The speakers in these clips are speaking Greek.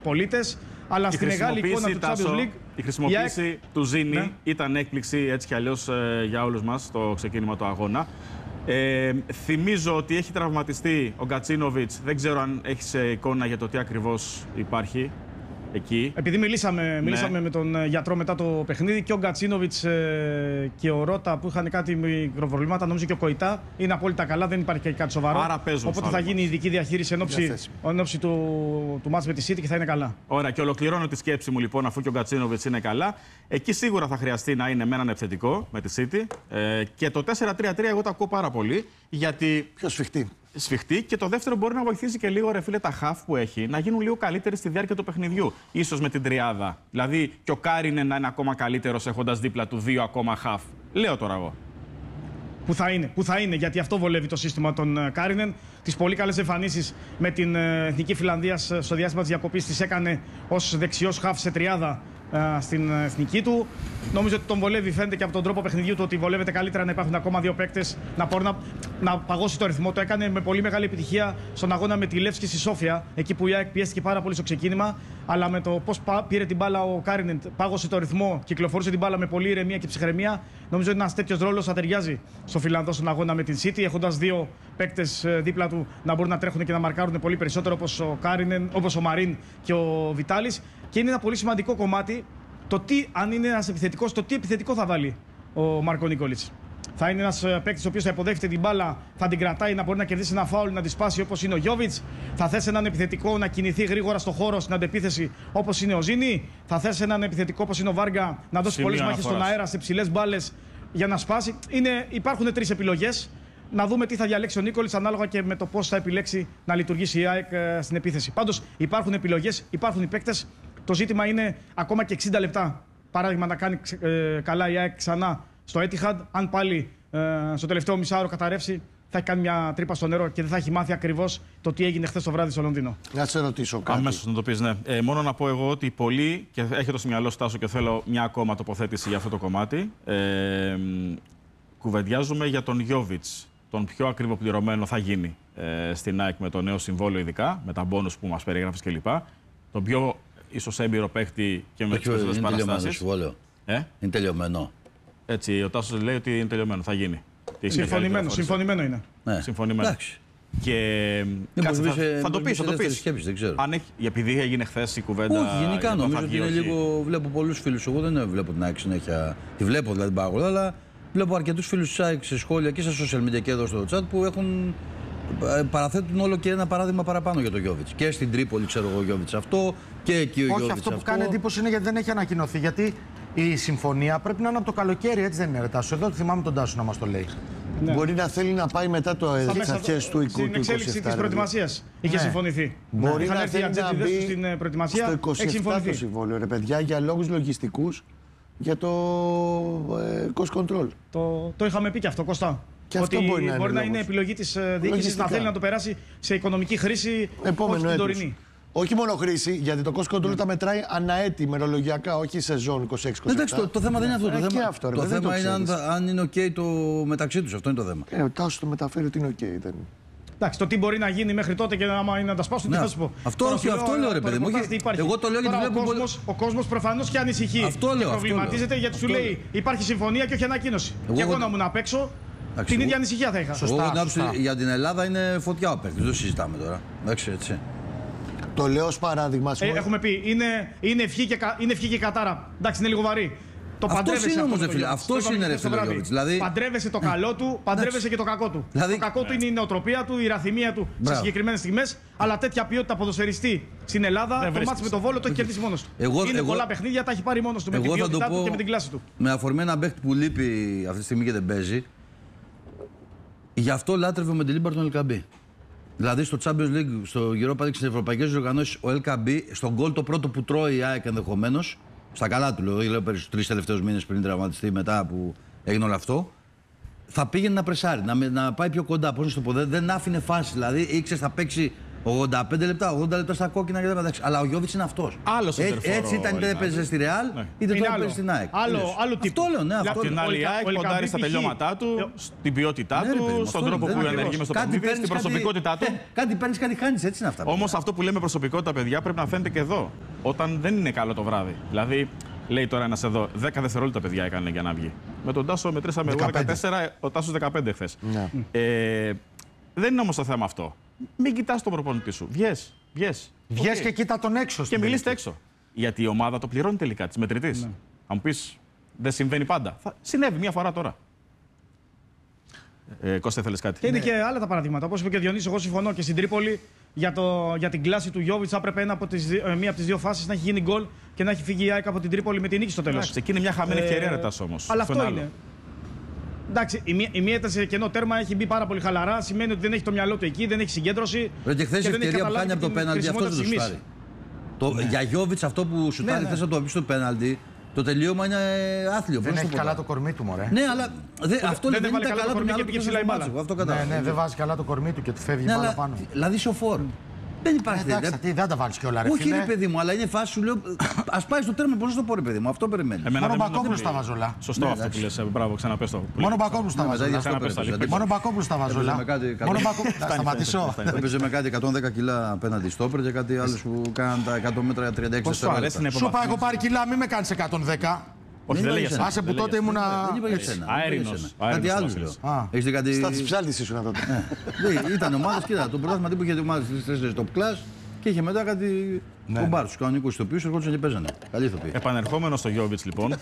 πολίτες, αλλά στη μεγάλη εικόνα του Champions League. Η χρησιμοποίηση του Ζήνη ήταν έκπληξη έτσι κι αλλιώς για όλους μας στο ξεκίνημα του αγώνα. Θυμίζω ότι έχει τραυματιστεί ο Γκατσίνοβιτς. Δεν ξέρω αν έχεις εικόνα για το τι ακριβώς υπάρχει εκεί. Επειδή μιλήσαμε με τον γιατρό μετά το παιχνίδι, και ο Γκατσίνοβιτς και ο Ρώτα που είχαν κάτι μικροπροβλήματα, νομίζω και ο Κοϊτά είναι απόλυτα καλά, δεν υπάρχει και κάτι σοβαρό. Άρα παίζουν. Οπότε θα γίνει ειδική διαχείριση εν ώψη του μάτς με τη City και θα είναι καλά. Ωραία, και ολοκληρώνω τη σκέψη μου λοιπόν, αφού και ο Γκατσίνοβιτς είναι καλά. Εκεί σίγουρα θα χρειαστεί να είναι με έναν επιθετικό με τη City. Και το 4-3-3 εγώ το ακούω πάρα πολύ. Γιατί. Πιο σφιχτή. Και το δεύτερο μπορεί να βοηθήσει και λίγο, ρε φίλε, τα χαφ που έχει να γίνουν λίγο καλύτεροι στη διάρκεια του παιχνιδιού. Ίσως με την τριάδα. Δηλαδή και ο Κάρινεν να είναι ακόμα καλύτερος έχοντας δίπλα του 2 ακόμα χαφ. Λέω τώρα εγώ. Που θα είναι, γιατί αυτό βολεύει το σύστημα των Κάρινεν. Τις πολύ καλές εμφανίσεις με την Εθνική Φιλανδίας στο διάστημα της διακοπής τις έκανε ως δεξιός χαφ σε τριάδα στην εθνική του. Νομίζω ότι τον βολεύει, φαίνεται και από τον τρόπο παιχνιδιού του ότι βολεύεται καλύτερα να υπάρχουν ακόμα δύο παίκτες να μπορούν να παγώσει το ρυθμό. Το έκανε με πολύ μεγάλη επιτυχία στον αγώνα με τη Λεύσκη στη Σόφια, εκεί που η ΑΕΚ πιέστηκε πάρα πολύ στο ξεκίνημα. Αλλά με το πώς πήρε την μπάλα ο Κάρινεν, πάγωσε το ρυθμό, κυκλοφορούσε την μπάλα με πολύ ηρεμία και ψυχραιμία. Νομίζω ότι ένας τέτοιος ρόλος θα ταιριάζει στο Φιλανδό στον αγώνα με την City, έχοντας δύο παίκτες δίπλα του να μπορούν να τρέχουν και να μαρκάρουν πολύ περισσότερο, όπως ο Κάρινεν, όπως ο Μαρίν και ο Βιτάλης. Και είναι ένα πολύ σημαντικό κομμάτι το τι, αν είναι ένας επιθετικός, το τι επιθετικό θα βάλει ο Μάρκο Νίκολιτς. Θα είναι ένας παίκτης ο οποίος θα υποδέχεται την μπάλα, θα την κρατάει, να μπορεί να κερδίσει ένα φάουλ, να τη σπάσει όπως είναι ο Γιόβιτς. Θα θέσει έναν επιθετικό να κινηθεί γρήγορα στο χώρο στην αντεπίθεση όπως είναι ο Ζήνη. Θα θέσει έναν επιθετικό όπως είναι ο Βάργα να δώσει πολλές μάχες στον αέρα σε ψηλές μπάλες για να σπάσει. Υπάρχουν τρεις επιλογές. Να δούμε τι θα διαλέξει ο Νίκολιτς ανάλογα και με το πώς θα επιλέξει να λειτουργήσει η ΑΕΚ στην επίθεση. Πάντως υπάρχουν επιλογές, υπάρχουν οι παίκτες. Το ζήτημα είναι ακόμα και 60 λεπτά. Παράδειγμα, να κάνει καλά η ΑΕΚ ξανά στο Etihad. Αν πάλι στο τελευταίο μισάωρο καταρρεύσει, θα έχει κάνει μια τρύπα στο νερό και δεν θα έχει μάθει ακριβώς το τι έγινε χθες το βράδυ στο Λονδίνο. Να σε ρωτήσω κάτι. Αμέσως να το πεις, ναι. Μόνο να πω εγώ ότι πολλοί, και έχετε στο μυαλό Στάσο και θέλω μια ακόμα τοποθέτηση για αυτό το κομμάτι, κουβεντιάζουμε για τον Γιόβιτς. Τον πιο ακριβοπληρωμένο θα γίνει στην ΑΕΚ με το νέο συμβόλαιο, ειδικά με τα μπόνους που μας περιέγραφες κλπ. Τον πιο ίσως έμπειρο παίχτη και με τις περισσότερες παραστάσεις. Είναι τελειωμένο. Έτσι, ο Τάσος λέει ότι είναι τελειωμένο, θα γίνει. Συμφωνημένο είναι. Ναι. Συμφωνημένο. Εντάξει. Και θα το πεις, θα το πεις. Επειδή έγινε χθες η κουβέντα. Όχι, γενικά νομίζω ότι είναι λίγο. Βλέπω πολλούς φίλους. Εγώ δεν βλέπω την ΑΕΚ συνέχεια. Τη βλέπω δηλαδή πάρα πολύ, αλλά βλέπω αρκετούς φίλους της ΑΕΚ σε σχόλια και στα social media και εδώ στο chat που παραθέτουν όλο και ένα παράδειγμα παραπάνω για τον Γιόβιτς. Και στην Τρίπολη, ξέρω εγώ, ο Γιόβιτς αυτό και εκεί ο Γιόβιτς. Όχι, αυτό που κάνει εντύπωση είναι γιατί δεν έχει ανακοινωθεί. Γιατί η συμφωνία πρέπει να είναι από το καλοκαίρι, έτσι δεν είναι, ρε Τάσο? Εδώ θυμάμαι τον Τάσο να μας το λέει. Ναι. Μπορεί να θέλει να πάει μετά τις αρχές του 2027. Στην εξέλιξη της προετοιμασίας είχε συμφωνηθεί. Μπορεί να θέλει να μπει στην προετοιμασία. Στο 27 το συμβόλαιο, ρε παιδιά, για λόγους λογιστικούς, για το cost control. Το είχαμε πει και αυτό, Κώστα. Και αυτό ότι μπορεί να είναι επιλογή της διοίκησης να θέλει να το περάσει σε οικονομική χρήση, όχι την τωρινή. Όχι μόνο χρήση, γιατί το cost control τα μετράει αναέτη, μερολογιακά, όχι σεζόν 26-27. Εντάξει, το θέμα δεν είναι αυτό. Το θέμα είναι αν είναι OK το μεταξύ τους. Αυτό είναι το θέμα. Ο Τάσος το μεταφέρει ότι είναι OK. Εντάξει, το τι μπορεί να γίνει μέχρι τότε και άμα είναι να τα σπάσουν, τι θα σου πω. Αυτό λέω, ρε παιδί μου. Εγώ το λέω γιατί βλέπω. Ο κόσμος προφανώς και ανησυχεί. Αυτό λέω. Προβληματίζεται γιατί σου λέει υπάρχει συμφωνία και όχι ανακοίνωση. Και εγώ να ήμουν απ' έξω, την ίδια ανησυχία θα είχα. Σωστά. Για την Ελλάδα είναι φωτιά ο παίκτης. Δεν συζητάμε τώρα. Εντάξει, έτσι. Το λέω ως παράδειγμα. Έχουμε πει, είναι ευχή και κατάρα. Εντάξει, είναι λίγο βαρύ. Αυτός είναι όμως, φίλε. Αυτός είναι, ρε φίλε Γιόβιτς. Δηλαδή... Παντρεύεσαι το καλό του, παντρεύεσαι και το κακό του. Το κακό του είναι η νοοτροπία του, η ραθυμία του σε συγκεκριμένες στιγμές. Αλλά τέτοια ποιότητα ποδοσφαιριστή στην Ελλάδα, το μάτς με το Βόλο το έχει κερδίσει μόνος του. Είναι πολλά παιχνίδια, τα έχει πάρει μόνος του με την ποιότητά του και με την κλάση του. Με αφορμή ένα παίκτη που λείπει αυτή τη στιγμή και δεν παίζει, γι' αυτό λάτρευε με την Λίμπαρ τον Ελκαμπή. Δηλαδή στο Champions League, στο Europa League, στις ευρωπαϊκές διοργανώσεις, ο Ελκαμπή, στον γκολ το πρώτο που τρώει η ΑΕΚ ενδεχομένως, στα καλά του λέω στους 3 τελευταίους μήνες πριν τραυματιστεί, μετά που έγινε όλο αυτό, θα πήγαινε να πρεσάρει, να πάει πιο κοντά. Πώς να το πω, δεν άφηνε φάση. Δηλαδή ήξερε θα παίξει 85 λεπτά, 80 λεπτά στα κόκκινα κτλ. Αλλά ο Γιώβιτς είναι αυτός. Άλλος σεντερφόρ Έτσι ήταν, είτε έπαιζε στη Ρεάλ, είτε τώρα παίζει στην ΑΕΚ. Άλλο τύπο. Αυτό λέω, ναι, αυτό. Απ' την άλλη, η ΑΕΚ ποντάρει στα τελειώματά του, στην ποιότητά του, στον τρόπο που ενεργεί μες στο παιχνίδι, στην προσωπικότητά του. Κάτι παίρνει, κάτι χάνει, έτσι είναι αυτά. Όμως αυτό που λέμε προσωπικότητα, παιδιά, πρέπει να φαίνεται και εδώ. Όταν δεν είναι καλό το βράδυ. Δηλαδή, λέει τώρα ένας εδώ, 10 δευτερόλεπτα παιδιά έκανε για να βγει. Με τον Τάσο μετρήσαμε εγώ 14, ο Τάσος 15 χθες. Δεν είναι όμως το θέμα αυτό. Μην κοιτάς τον προπονητή σου. Βγες και κοίτα τον έξω. Και μιλήστε έξω. Γιατί η ομάδα το πληρώνει τελικά της μετρητής. Αν μου πεις, δεν συμβαίνει πάντα. Συνέβη μία φορά τώρα. Κώστα, θέλεις κάτι? Και είναι και άλλα τα παραδείγματα. Όπως είπε και ο Διονύσης, εγώ συμφωνώ και στην Τρίπολη για την κλάση του Γιώβιτς. Έπρεπε μία από τις δύο φάσεις να έχει γίνει γκολ και να έχει φύγει η ΑΕΚ από την Τρίπολη με την νίκη στο τέλος. Εκεί είναι μια χαμένη ευκαιρία, ρετάς όμως. Αλλά αυτό είναι. Εντάξει, η μία ήταν σε κενό τέρμα, έχει μπει πάρα πολύ χαλαρά. Σημαίνει ότι δεν έχει το μυαλό του εκεί, δεν έχει συγκέντρωση. Και χθες η ευκαιρία που κάνει από το πέναλτι, αυτό δεν το σουτάρει. Για Γιώβιτς, αυτό που σουτάρει θες να το πει στο πέναλτι, το τελείωμα είναι άθλιο. Δεν έχει καλά το κορμί του, μωρέ. Ναι, αλλά αυτό δεν είναι καλά το κορμί και πήγε ψηλά η μπάλα. Ναι, δεν βάζει καλά το κορμί του και του φεύγει μπάλα πάνω. Δηλαδή σοφόρ. Δεν υπάρχει. Εντάξει, δεν τα βάλει κιόλα, ρε. Όχι, ρε παιδί μου, αλλά είναι φάση σου λέω. Α πάει στο τέρμα, πώ το πω, ρε παιδί μου, αυτό περιμένει. Μόνο Μπακόπουλο τα βάζολα. Σωστό αυτό που λες. Μπράβο, ξαναπες το. Μόνο Μπακόπουλο τα βάζολα. Μόνο Μπακόπουλο τα βάζολα. Μόνο Μπακόπουλο. Θα σταματήσω. Έπαιζε με κάτι 110 κιλά απέναντι στο όπερ και κάτι άλλο που κάναν τα 100 μέτρα 36 δευτερόλεπτα. Σου είπα, έχω πάρει κιλά, μην με κάνει 110. Όχι, δεν λέγες. Άσε που τότε ήμουνα. Αέρινος. Κάτι άλλο λέω. Έχεις δει κάτι. Στα της ψάλτης ήσουν τότε. Ήταν ομάδες, κοίτα, το πρωτάθλημα τύπου είχε ομάδες στις top class και είχε μετά κάτι κομπάρους, κανονικούς ηθοποιούς, ερχόντουσαν και παίζανε. Καλή ηθοποιή. Επανερχόμενο στο Γιώβιτς, λοιπόν,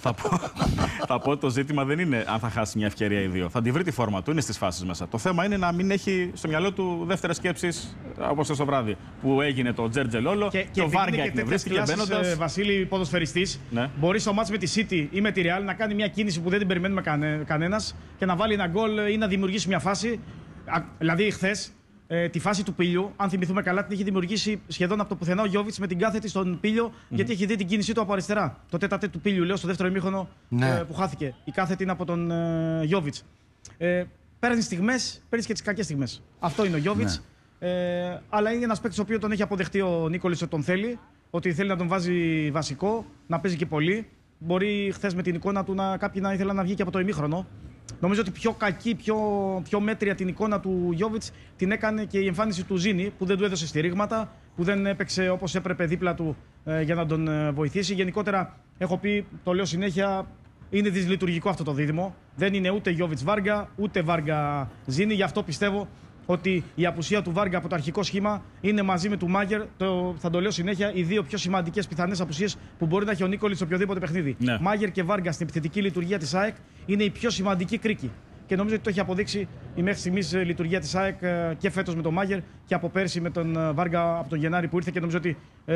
θα πω το ζήτημα δεν είναι αν θα χάσει μια ευκαιρία ή δύο. Θα τη βρει τη φόρμα του, είναι στις φάσεις μέσα. Το θέμα είναι να μην έχει στο μυαλό του δεύτερες σκέψεις όπως το βράδυ που έγινε το Τζέρτζελόλο και ο Βάργα εκνευρίστηκε μπαίνοντας. Βασίλη, ποδοσφαιριστής, μπορεί στο μάτς με τη City ή με τη Real να κάνει μια κίνηση που δεν την περιμένουμε κανένας και να βάλει ένα γκολ ή να δημιουργήσει μια φάση. Δηλαδή, χθες. Τη φάση του Πίλιου, αν θυμηθούμε καλά, την είχε δημιουργήσει σχεδόν από το πουθενά ο Γιώβιτς με την κάθετη στον Πίλιο, γιατί έχει δει την κίνησή του από αριστερά. Το τέταρτε του Πίλιου, λέω, στο δεύτερο ημίχρονο που χάθηκε. Η κάθετη είναι από τον Γιώβιτς. Παίρνει στιγμές, παίρνει και τις κακές στιγμές. Αυτό είναι ο Γιώβιτς. Αλλά είναι ένας παίκτης ο οποίος τον έχει αποδεχτεί ο Νίκολης ότι τον θέλει, ότι θέλει να τον βάζει βασικό, να παίζει και πολύ. Μπορεί χθες με την εικόνα του κάποιοι να ήθελαν να βγει και από το ημίχρονο. Νομίζω ότι πιο κακή, πιο μέτρια την εικόνα του Γιώβιτς την έκανε και η εμφάνιση του Ζήνη, που δεν του έδωσε στηρίγματα, που δεν έπαιξε όπως έπρεπε δίπλα του για να τον βοηθήσει. Γενικότερα, έχω πει, το λέω συνέχεια, είναι δυσλειτουργικό αυτό το δίδυμο. Δεν είναι ούτε Γιώβιτς Βάργα, ούτε Βάργα Ζήνη. Γι' αυτό πιστεύω ότι η απουσία του Βάργα από το αρχικό σχήμα είναι μαζί με του Μάγερ, θα το λέω συνέχεια, οι δύο πιο σημαντικές πιθανές απουσίες που μπορεί να έχει ο Νίκολης σε οποιοδήποτε παιχνίδι. Ναι. Μάγερ και Βάργα στην επιθετική λειτουργία της ΑΕΚ είναι η πιο σημαντική κρίκη. Και νομίζω ότι το έχει αποδείξει η μέχρι στιγμής λειτουργία της ΑΕΚ και φέτος με τον Μάγερ και από πέρσι με τον Βάργα από τον Γενάρη που ήρθε και νομίζω ότι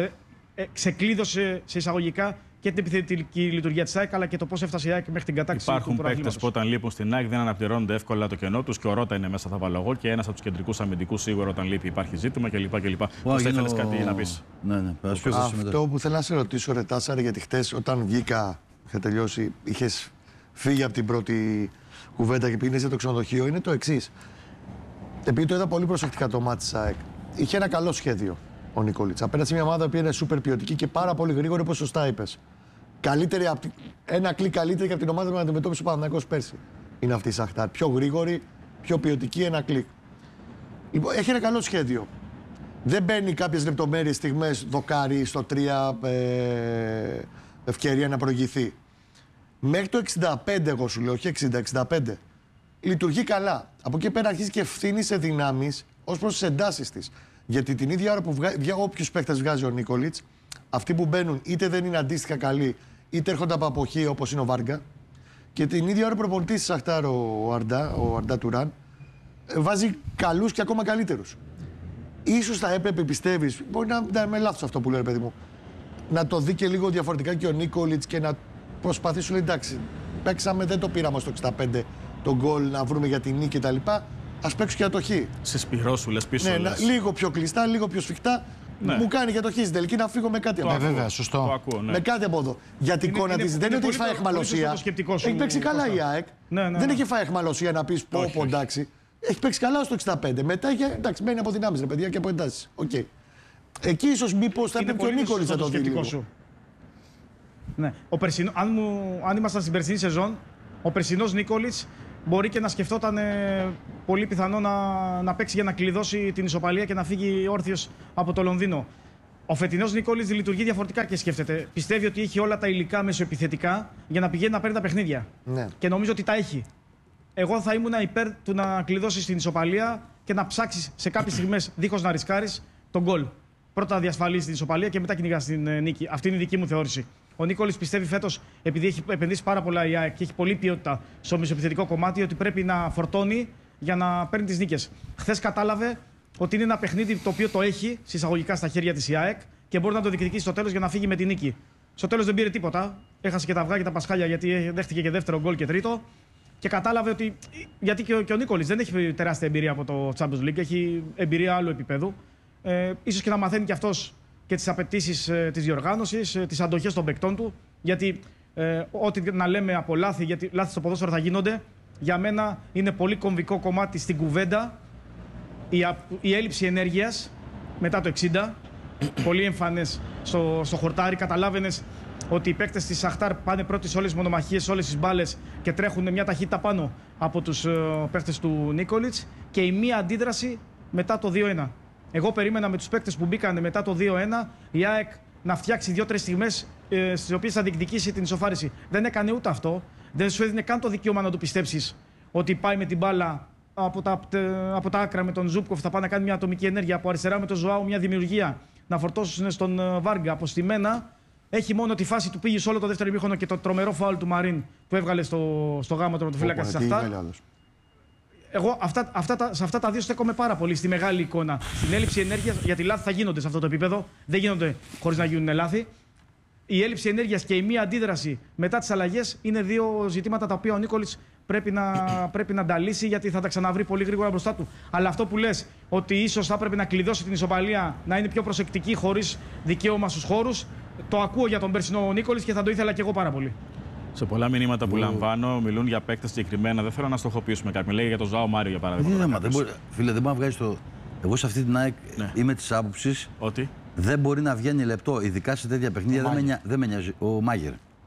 ξεκλείδωσε σε εισαγωγικά και την επιθετική λειτουργία της ΑΕΚ αλλά και το πώς έφτασε η ΑΕΚ μέχρι την κατάκτηση του πρωταθλήματος. Υπάρχουν παίκτες που όταν λείπουν στην ΑΕΚ δεν αναπληρώνονται εύκολα το κενό τους και ο Ρότα είναι μέσα, θα βάλω εγώ, και ένας από τους κεντρικούς αμυντικούς σίγουρα όταν λείπει υπάρχει ζήτημα κλπ. Πώς θα ήθελες κάτι να πεις? Ναι. Αυτό που θέλω να σε ρωτήσω, ρε Τάσαρε, γιατί χτες όταν βγήκα, είχα τελειώσει, είχες φύγει από την πρώτη κουβέντα και πήγαινες για το ξενοδοχείο, είναι το εξής. Επειδή το είδα πολύ προσεκτικά το μάτι της ΑΕΚ, είχε ένα καλό σχέδιο ο Νικόλιτς. Απέναντι σε μια ομάδα που είναι σούπερ ποιοτική και πάρα πολύ γρήγορη, όπως σωστά είπες. Ένα κλικ καλύτερη και από την ομάδα που αντιμετώπισε ο Παναθηναϊκός πέρσι. Είναι αυτή η Σαχτάρ. Πιο γρήγορη, πιο ποιοτική, ένα κλικ. Λοιπόν, έχει ένα καλό σχέδιο. Δεν μπαίνει κάποιες λεπτομέρειες, στιγμές, δοκάρι στο 3, ευκαιρία να προηγηθεί. Μέχρι το 65, εγώ σου λέω, όχι 60-65, λειτουργεί καλά. Από εκεί πέρα αρχίζει και ευθύνει σε δυνάμεις ως προς τις εντάσεις της. Γιατί την ίδια ώρα που όποιους παίκτες βγάζει ο Νίκολιτς, αυτοί που μπαίνουν είτε δεν είναι αντίστοιχα καλοί, είτε έρχονται από αποχή όπως είναι ο Βάργα. Και την ίδια ώρα προπονητής της Σαχτάρ, ο Αρντά Τουράν, βάζει καλούς και ακόμα καλύτερους. Ίσως θα έπρεπε, πιστεύεις, μπορεί να είμαι λάθος αυτό που λέω, ρε παιδί μου, να το δει και λίγο διαφορετικά και ο Νίκολιτς και να προσπαθήσει, λέει εντάξει, παίξαμε, δεν το πήραμε στο 65 τον γκολ να βρούμε για την νίκη κτλ. Ας παίξω και για το χ. Σε σπυρό σου λες πίσω. Ναι, λίγο πιο κλειστά, λίγο πιο σφιχτά. Ναι. Μου κάνει για το χ στην τελική να φύγω με κάτι από εδώ. Βέβαια, σωστό. Το ακούω, ναι. Με κάτι από εδώ. Για την εικόνα της. Δεν είναι ότι έχει φάει εχμαλωσία. Έχει παίξει καλά η ΑΕΚ. Δεν έχει φάει εχμαλωσία να πει πω εντάξει. Έχει παίξει καλά στο 65. Μετά εντάξει, μένει από δυνάμεις, ρε παιδιά, και από εντάσεις. Okay. Εκεί ίσως μήπως θα έπρεπε και ο Νίκολης να το δει λίγο. Ναι. Αν ήμασταν στην περσινή σεζόν, ο περσινός Νίκολης μπορεί και να σκεφτόταν πολύ πιθανό να παίξει για να κλειδώσει την ισοπαλία και να φύγει όρθιος από το Λονδίνο. Ο φετινός Νίκολης λειτουργεί διαφορετικά και σκέφτεται. Πιστεύει ότι έχει όλα τα υλικά μεσοεπιθετικά για να πηγαίνει να παίρνει τα παιχνίδια. Ναι. Και νομίζω ότι τα έχει. Εγώ θα ήμουν υπέρ του να κλειδώσει την ισοπαλία και να ψάξει σε κάποιες στιγμές, δίχως να ρισκάρεις, τον γκολ. Πρώτα διασφαλίζει την ισοπαλία και μετά κυνηγά την νίκη. Αυτή είναι η δική μου θεώρηση. Ο Νίκολης πιστεύει φέτος, επειδή έχει επενδύσει πάρα πολλά η ΑΕΚ και έχει πολλή ποιότητα στο μεσοεπιθετικό κομμάτι, ότι πρέπει να φορτώνει για να παίρνει τις νίκες. Χθες κατάλαβε ότι είναι ένα παιχνίδι το οποίο το έχει συσσαγωγικά στα χέρια της η ΑΕΚ και μπορεί να το διεκδικήσει στο τέλος για να φύγει με τη νίκη. Στο τέλος δεν πήρε τίποτα. Έχασε και τα αυγά και τα πασχάλια γιατί δέχτηκε και δεύτερο γκολ και τρίτο. Και κατάλαβε ότι. Γιατί και ο Νίκολης δεν έχει τεράστια εμπειρία από το Champions League, έχει εμπειρία άλλου επίπεδου. Ίσως και να μαθαίνει και αυτός και τις απαιτήσεις της διοργάνωσης, τις αντοχές των παικτών του. Γιατί ό,τι να λέμε από λάθη, γιατί λάθη στο ποδόσφαιρο θα γίνονται, για μένα είναι πολύ κομβικό κομμάτι στην κουβέντα η έλλειψη ενέργειας μετά το 60. Πολύ εμφανές στο χορτάρι. Καταλάβαινες ότι οι παίκτες της Σαχτάρ πάνε πρώτοι σε όλες τις μονομαχίες, σε όλες τις μπάλες και τρέχουν μια ταχύτητα πάνω από τους παίκτες του Νίκολιτς και η μία αντίδραση μετά το 2-1. Εγώ περίμενα με τους παίκτες που μπήκαν μετά το 2-1 η ΑΕΚ να φτιάξει 2-3 στιγμές στις οποίες θα διεκδικήσει την ισοφάριση. Δεν έκανε ούτε αυτό. Δεν σου έδινε καν το δικαίωμα να το πιστέψεις ότι πάει με την μπάλα από τα άκρα με τον Ζούπκοφ, θα πάει να κάνει μια ατομική ενέργεια. Από αριστερά με τον Ζωάου μια δημιουργία να φορτώσουν στον Βάργκα. Αποστημένα έχει μόνο τη φάση του πήγε σε όλο το δεύτερο ημίχρονο και το τρομερό φάουλ του Μαρίν που έβγαλε στο γάμο του φύλακα της Σαχτάρ. Εγώ σε αυτά τα δύο στέκομαι πάρα πολύ στη μεγάλη εικόνα. Στην έλλειψη ενέργειας, γιατί λάθη θα γίνονται σε αυτό το επίπεδο. Δεν γίνονται χωρίς να γίνουν λάθη. Η έλλειψη ενέργειας και η μία αντίδραση μετά τις αλλαγές είναι δύο ζητήματα τα οποία ο Νίκολης πρέπει να τα λύσει, γιατί θα τα ξαναβρει πολύ γρήγορα μπροστά του. Αλλά αυτό που λες, ότι ίσως θα πρέπει να κλειδώσει την ισοπαλία, να είναι πιο προσεκτική χωρίς δικαίωμα στους χώρους, το ακούω για τον περσινό Νίκολης και θα το ήθελα και εγώ πάρα πολύ. Σε πολλά μηνύματα που λαμβάνω μιλούν για παίκτες συγκεκριμένα. Δεν θέλω να στοχοποιήσουμε κάποιον. Λέει για τον Ζωάο Μάριο για παράδειγμα. Φίλε, δεν μπορεί να βγάζει το. Εγώ σε αυτή την ΑΕΚ είμαι τη άποψη ότι δεν μπορεί να βγαίνει λεπτό, ειδικά σε τέτοια παιχνίδια. Δεν με νοιάζει. Ο Μάγερ.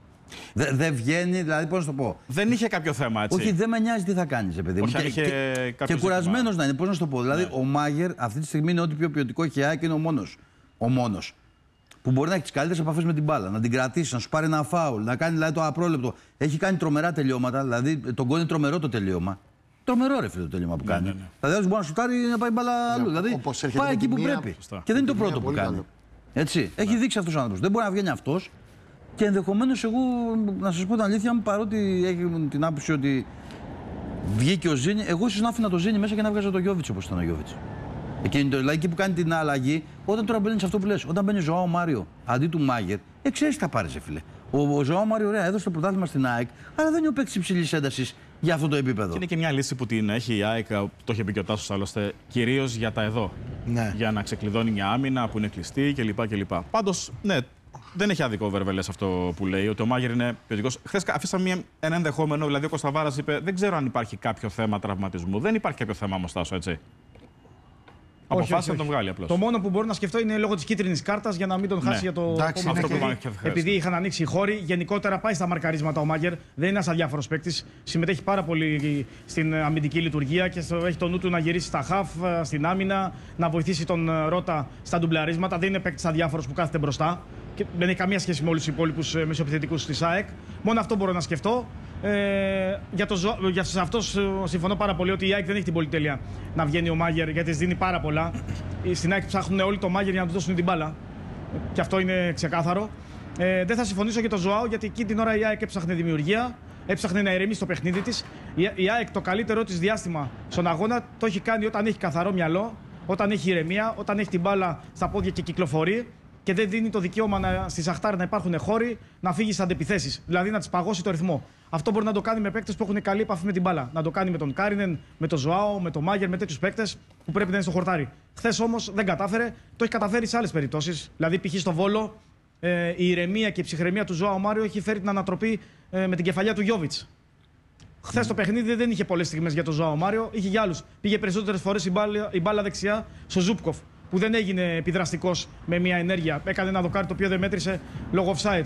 Δεν βγαίνει, δηλαδή πώς να το πω. Δεν είχε κάποιο θέμα, έτσι. Όχι, δεν με νοιάζει τι θα κάνει, παιδί μου. Και κουρασμένο να είναι, πώς να το πω. Δηλαδή, ο Μάγερ αυτή τη στιγμή είναι ό,τι πιο ποιοτικό έχει η ΑΕΚ, είναι ο μόνος. Που μπορεί να έχει τις καλύτερες επαφές με την μπάλα, να την κρατήσει, να σου πάρει ένα φάουλ, να κάνει δηλαδή, το απρόλεπτο. Έχει κάνει τρομερά τελειώματα, δηλαδή τον γκολ είναι τρομερό το τελείωμα. Τρομερό ρε φίλε το τελείωμα που κάνει. Ναι. Δηλαδή μπορεί να σουτάρει να πάει μπάλα αλλού. Δηλαδή πάει εκεί που πρέπει. Σωστά. Και δεν είναι το πρώτο που κάνει. Έτσι. Έχει δείξει αυτός ο άνθρωπος. Δεν μπορεί να βγαίνει αυτός. Και ενδεχομένως εγώ, να σας πω την αλήθεια μου, παρότι έχει την άποψη ότι βγήκε ο Ζήνη, εγώ ίσως να άφηνα το Ζήνη μέσα και να βγάζα το Γιώβιτς όπως ήταν ο Γιώβιτς. Δηλαδή εκεί που κάνει την αλλαγή, όταν τώρα μπαίνει σε αυτό που λες, όταν μπαίνει ο Ζωάο Μάριο αντί του Μάγερ, ξέρεις τι θα πάρεις, φίλε. Ο Ζωάο Μάριο, ωραία, έδωσε το πρωτάθλημα στην ΑΕΚ, αλλά δεν είναι ο παίκτης υψηλής έντασης για αυτό το επίπεδο. Και είναι και μια λύση που την έχει η ΑΕΚ, το είχε πει και ο Τάσος άλλωστε, κυρίως για τα εδώ. Ναι. Για να ξεκλειδώνει μια άμυνα που είναι κλειστή κλπ. Πάντως, ναι, δεν έχει άδικο ο Βερβελές αυτό που λέει, ότι ο Μάγερ είναι ποιοτικός. Χθες αφήσαμε ένα ενδεχόμενο, δηλαδή ο Κωνσταβάρας είπε: δεν ξέρω αν υπάρχει κάποιο θέμα τραυματισμού. Δεν υπάρχει κάποιο θέμα όμως, Τάσο, έτσι. Αποφάσισε να τον βγάλει απλώς. Το μόνο που μπορώ να σκεφτώ είναι λόγω της κίτρινης κάρτας για να μην τον χάσει για το επόμενο. Επειδή είχαν ανοίξει οι χώροι, γενικότερα πάει στα μαρκαρίσματα ο Μάγερ. Δεν είναι ένας αδιάφορος παίκτης. Συμμετέχει πάρα πολύ στην αμυντική λειτουργία και έχει το νου του να γυρίσει στα χαφ, στην άμυνα, να βοηθήσει τον Ρότα στα ντουμπλαρίσματα. Δεν είναι παίκτης αδιάφορος που κάθεται μπροστά. Και δεν έχει καμία σχέση με όλους τους υπόλοιπους μεσοεπιθετικούς της ΑΕΚ. Μόνο αυτό μπορώ να σκεφτώ. Για αυτό συμφωνώ πάρα πολύ ότι η ΑΕΚ δεν έχει την πολυτέλεια να βγαίνει ο Μάγερ, γιατί της δίνει πάρα πολλά. Στην ΑΕΚ ψάχνουν όλοι το Μάγερ για να του δώσουν την μπάλα. Και αυτό είναι ξεκάθαρο. Δεν θα συμφωνήσω για το Ζωάο, γιατί εκεί την ώρα η ΑΕΚ έψαχνε δημιουργία, έψαχνε να ηρεμήσει το παιχνίδι της. Η ΑΕΚ το καλύτερό της διάστημα στον αγώνα το έχει κάνει όταν έχει καθαρό μυαλό, όταν έχει ηρεμία, όταν έχει την μπάλα στα πόδια και κυκλοφορεί. Και δεν δίνει το δικαίωμα στη Σαχτάρ να υπάρχουν χώροι να φύγει σε αντεπιθέσεις. Δηλαδή να τις παγώσει το ρυθμό. Αυτό μπορεί να το κάνει με παίκτες που έχουν καλή επαφή με την μπάλα. Να το κάνει με τον Κάρινεν, με τον Ζωάο, με τον Μάγερ, με τέτοιους παίκτες που πρέπει να είναι στο χορτάρι. Χθες όμως δεν κατάφερε. Το έχει καταφέρει σε άλλες περιπτώσεις. Δηλαδή π.χ. στο Βόλο η ηρεμία και η ψυχραιμία του Ζωάο Μάριο έχει φέρει την ανατροπή με την κεφαλιά του Γιώβιτς. Χθες το παιχνίδι δεν είχε πολλές στιγμές για τον Ζωάο Μάριο, είχε για άλλους. Πήγε περισσότερες φορές η μπάλα δεξιά στο Ζούπκοφ, που δεν έγινε επιδραστικός με μια ενέργεια. Έκανε ένα δοκάρι το οποίο δεν μέτρησε λόγω offside.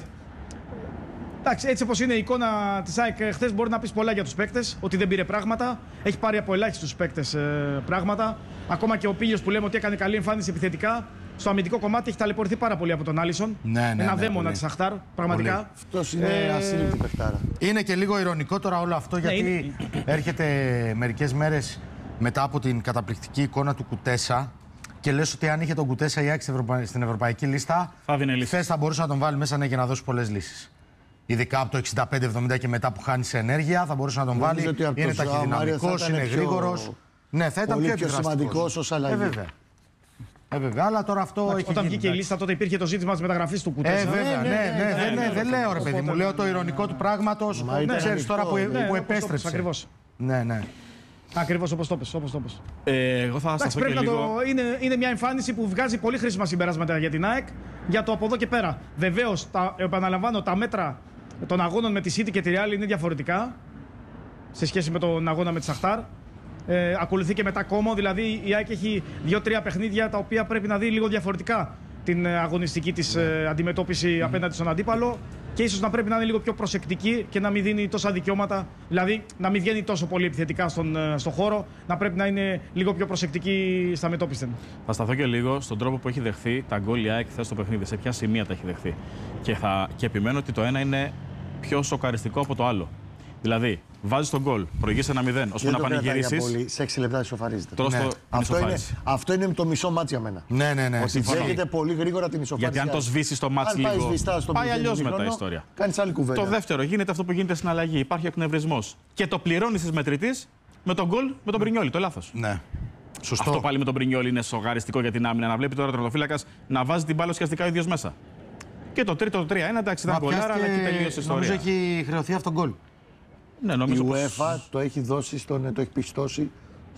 Εντάξει, έτσι όπως είναι η εικόνα της ΑΕΚ χθες, μπορεί να πεις πολλά για τους παίκτες, ότι δεν πήρε πράγματα. Έχει πάρει από ελάχιστους παίκτες πράγματα. Ακόμα και ο Πίλιος που λέμε ότι έκανε καλή εμφάνιση επιθετικά. Στο αμυντικό κομμάτι έχει ταλαιπωρηθεί πάρα πολύ από τον Άλισον. Ένα δαίμονα της Σαχτάρ, πραγματικά. Αυτός είναι ασύλληπτη παιχτάρα. Είναι και λίγο ηρωνικό τώρα όλο αυτό, γιατί έρχεται μερικές μέρες μετά από την καταπληκτική εικόνα του Κουτέσα και λες ότι αν είχε τον Κουτέσα η ΑΕΚ στην ευρωπαϊκή λίστα, χθες θα μπορούσε να τον βάλει μέσα και να δώσει πολλές λύσεις. Ειδικά από το 65-70 και μετά που χάνει σε ενέργεια, θα μπορούσε να τον βάλει. Είναι ταχυδυναμικός, είναι γρήγορος. Ναι, θα ήταν πιο σημαντικός ως αλλαγή. Βέβαια, αλλά τώρα αυτό έχει. Όταν βγήκε η λίστα, τότε υπήρχε το ζήτημα της μεταγραφής του Κουτέσα. Βέβαια, ναι, δεν λέω ρε παιδί μου. Λέω το ηρωνικό του πράγματος. Ξέρεις τώρα που επέστρεψε. Ακριβώς. Ναι. Ακριβώς όπως το πες. Εγώ θα σταθώ και λίγο. Είναι μια εμφάνιση που βγάζει πολύ χρήσιμα συμπεράσματα για την ΑΕΚ, για το από εδώ και πέρα. Βεβαίως, επαναλαμβάνω, τα μέτρα των αγώνων με τη City και τη Real είναι διαφορετικά σε σχέση με τον αγώνα με τη Σαχτάρ. Ακολουθεί και μετά Κόμο, δηλαδή η ΑΕΚ έχει 2-3 παιχνίδια τα οποία πρέπει να δει λίγο διαφορετικά την αγωνιστική της αντιμετώπιση απέναντι στον αντίπαλο και ίσως να πρέπει να είναι λίγο πιο προσεκτική και να μην δίνει τόσα δικαιώματα, δηλαδή να μην βγαίνει τόσο πολύ επιθετικά στον χώρο, να πρέπει να είναι λίγο πιο προσεκτική στα μετώπιση. Θα σταθώ και λίγο στον τρόπο που έχει δεχθεί τα γκολ η ΑΕΚ χθες στο παιχνίδι, σε ποια σημεία τα έχει δεχθεί. Και επιμένω ότι το ένα είναι πιο σοκαριστικό από το άλλο. Δηλαδή, βάζει τον γκολ, προηγείς 1-0, ώσπου να πανηγυρίσεις. Σε 6 λεπτά ισοφαρίζεται. Αυτό είναι το μισό μάτς για μένα. Ναι. Ότι δέχεται πολύ γρήγορα την ισοφαρίζηση. Γιατί αν το σβήσεις το μάτς λίγο, πάει αλλιώς μετά η ιστορία. Κάνεις άλλη κουβέντα. Το δεύτερο, γίνεται αυτό που γίνεται στην αλλαγή. Υπάρχει εκνευρισμός. Και το πληρώνεις της μετρητής με τον γκολ με τον Πρινιόλι. Το λάθος. Ναι. Σωστό. Αυτό πάλι με τον Πρινιόλι είναι σοκαριστικό για την άμυνα. Να βλέπει τώρα τερματοφύλακας να βάζει την μπάλα ουσιαστικά ο ίδιος μέσα. Και το τρίτο, το 3-1, εντάξει, ήταν γκολάρα, αλλά εκεί τελείωσε η ιστορία. Νομίζω έχει χρεωθεί αυτό γκολ. Ναι, νομίζω η UEFA το έχει δώσει, το έχει πιστώσει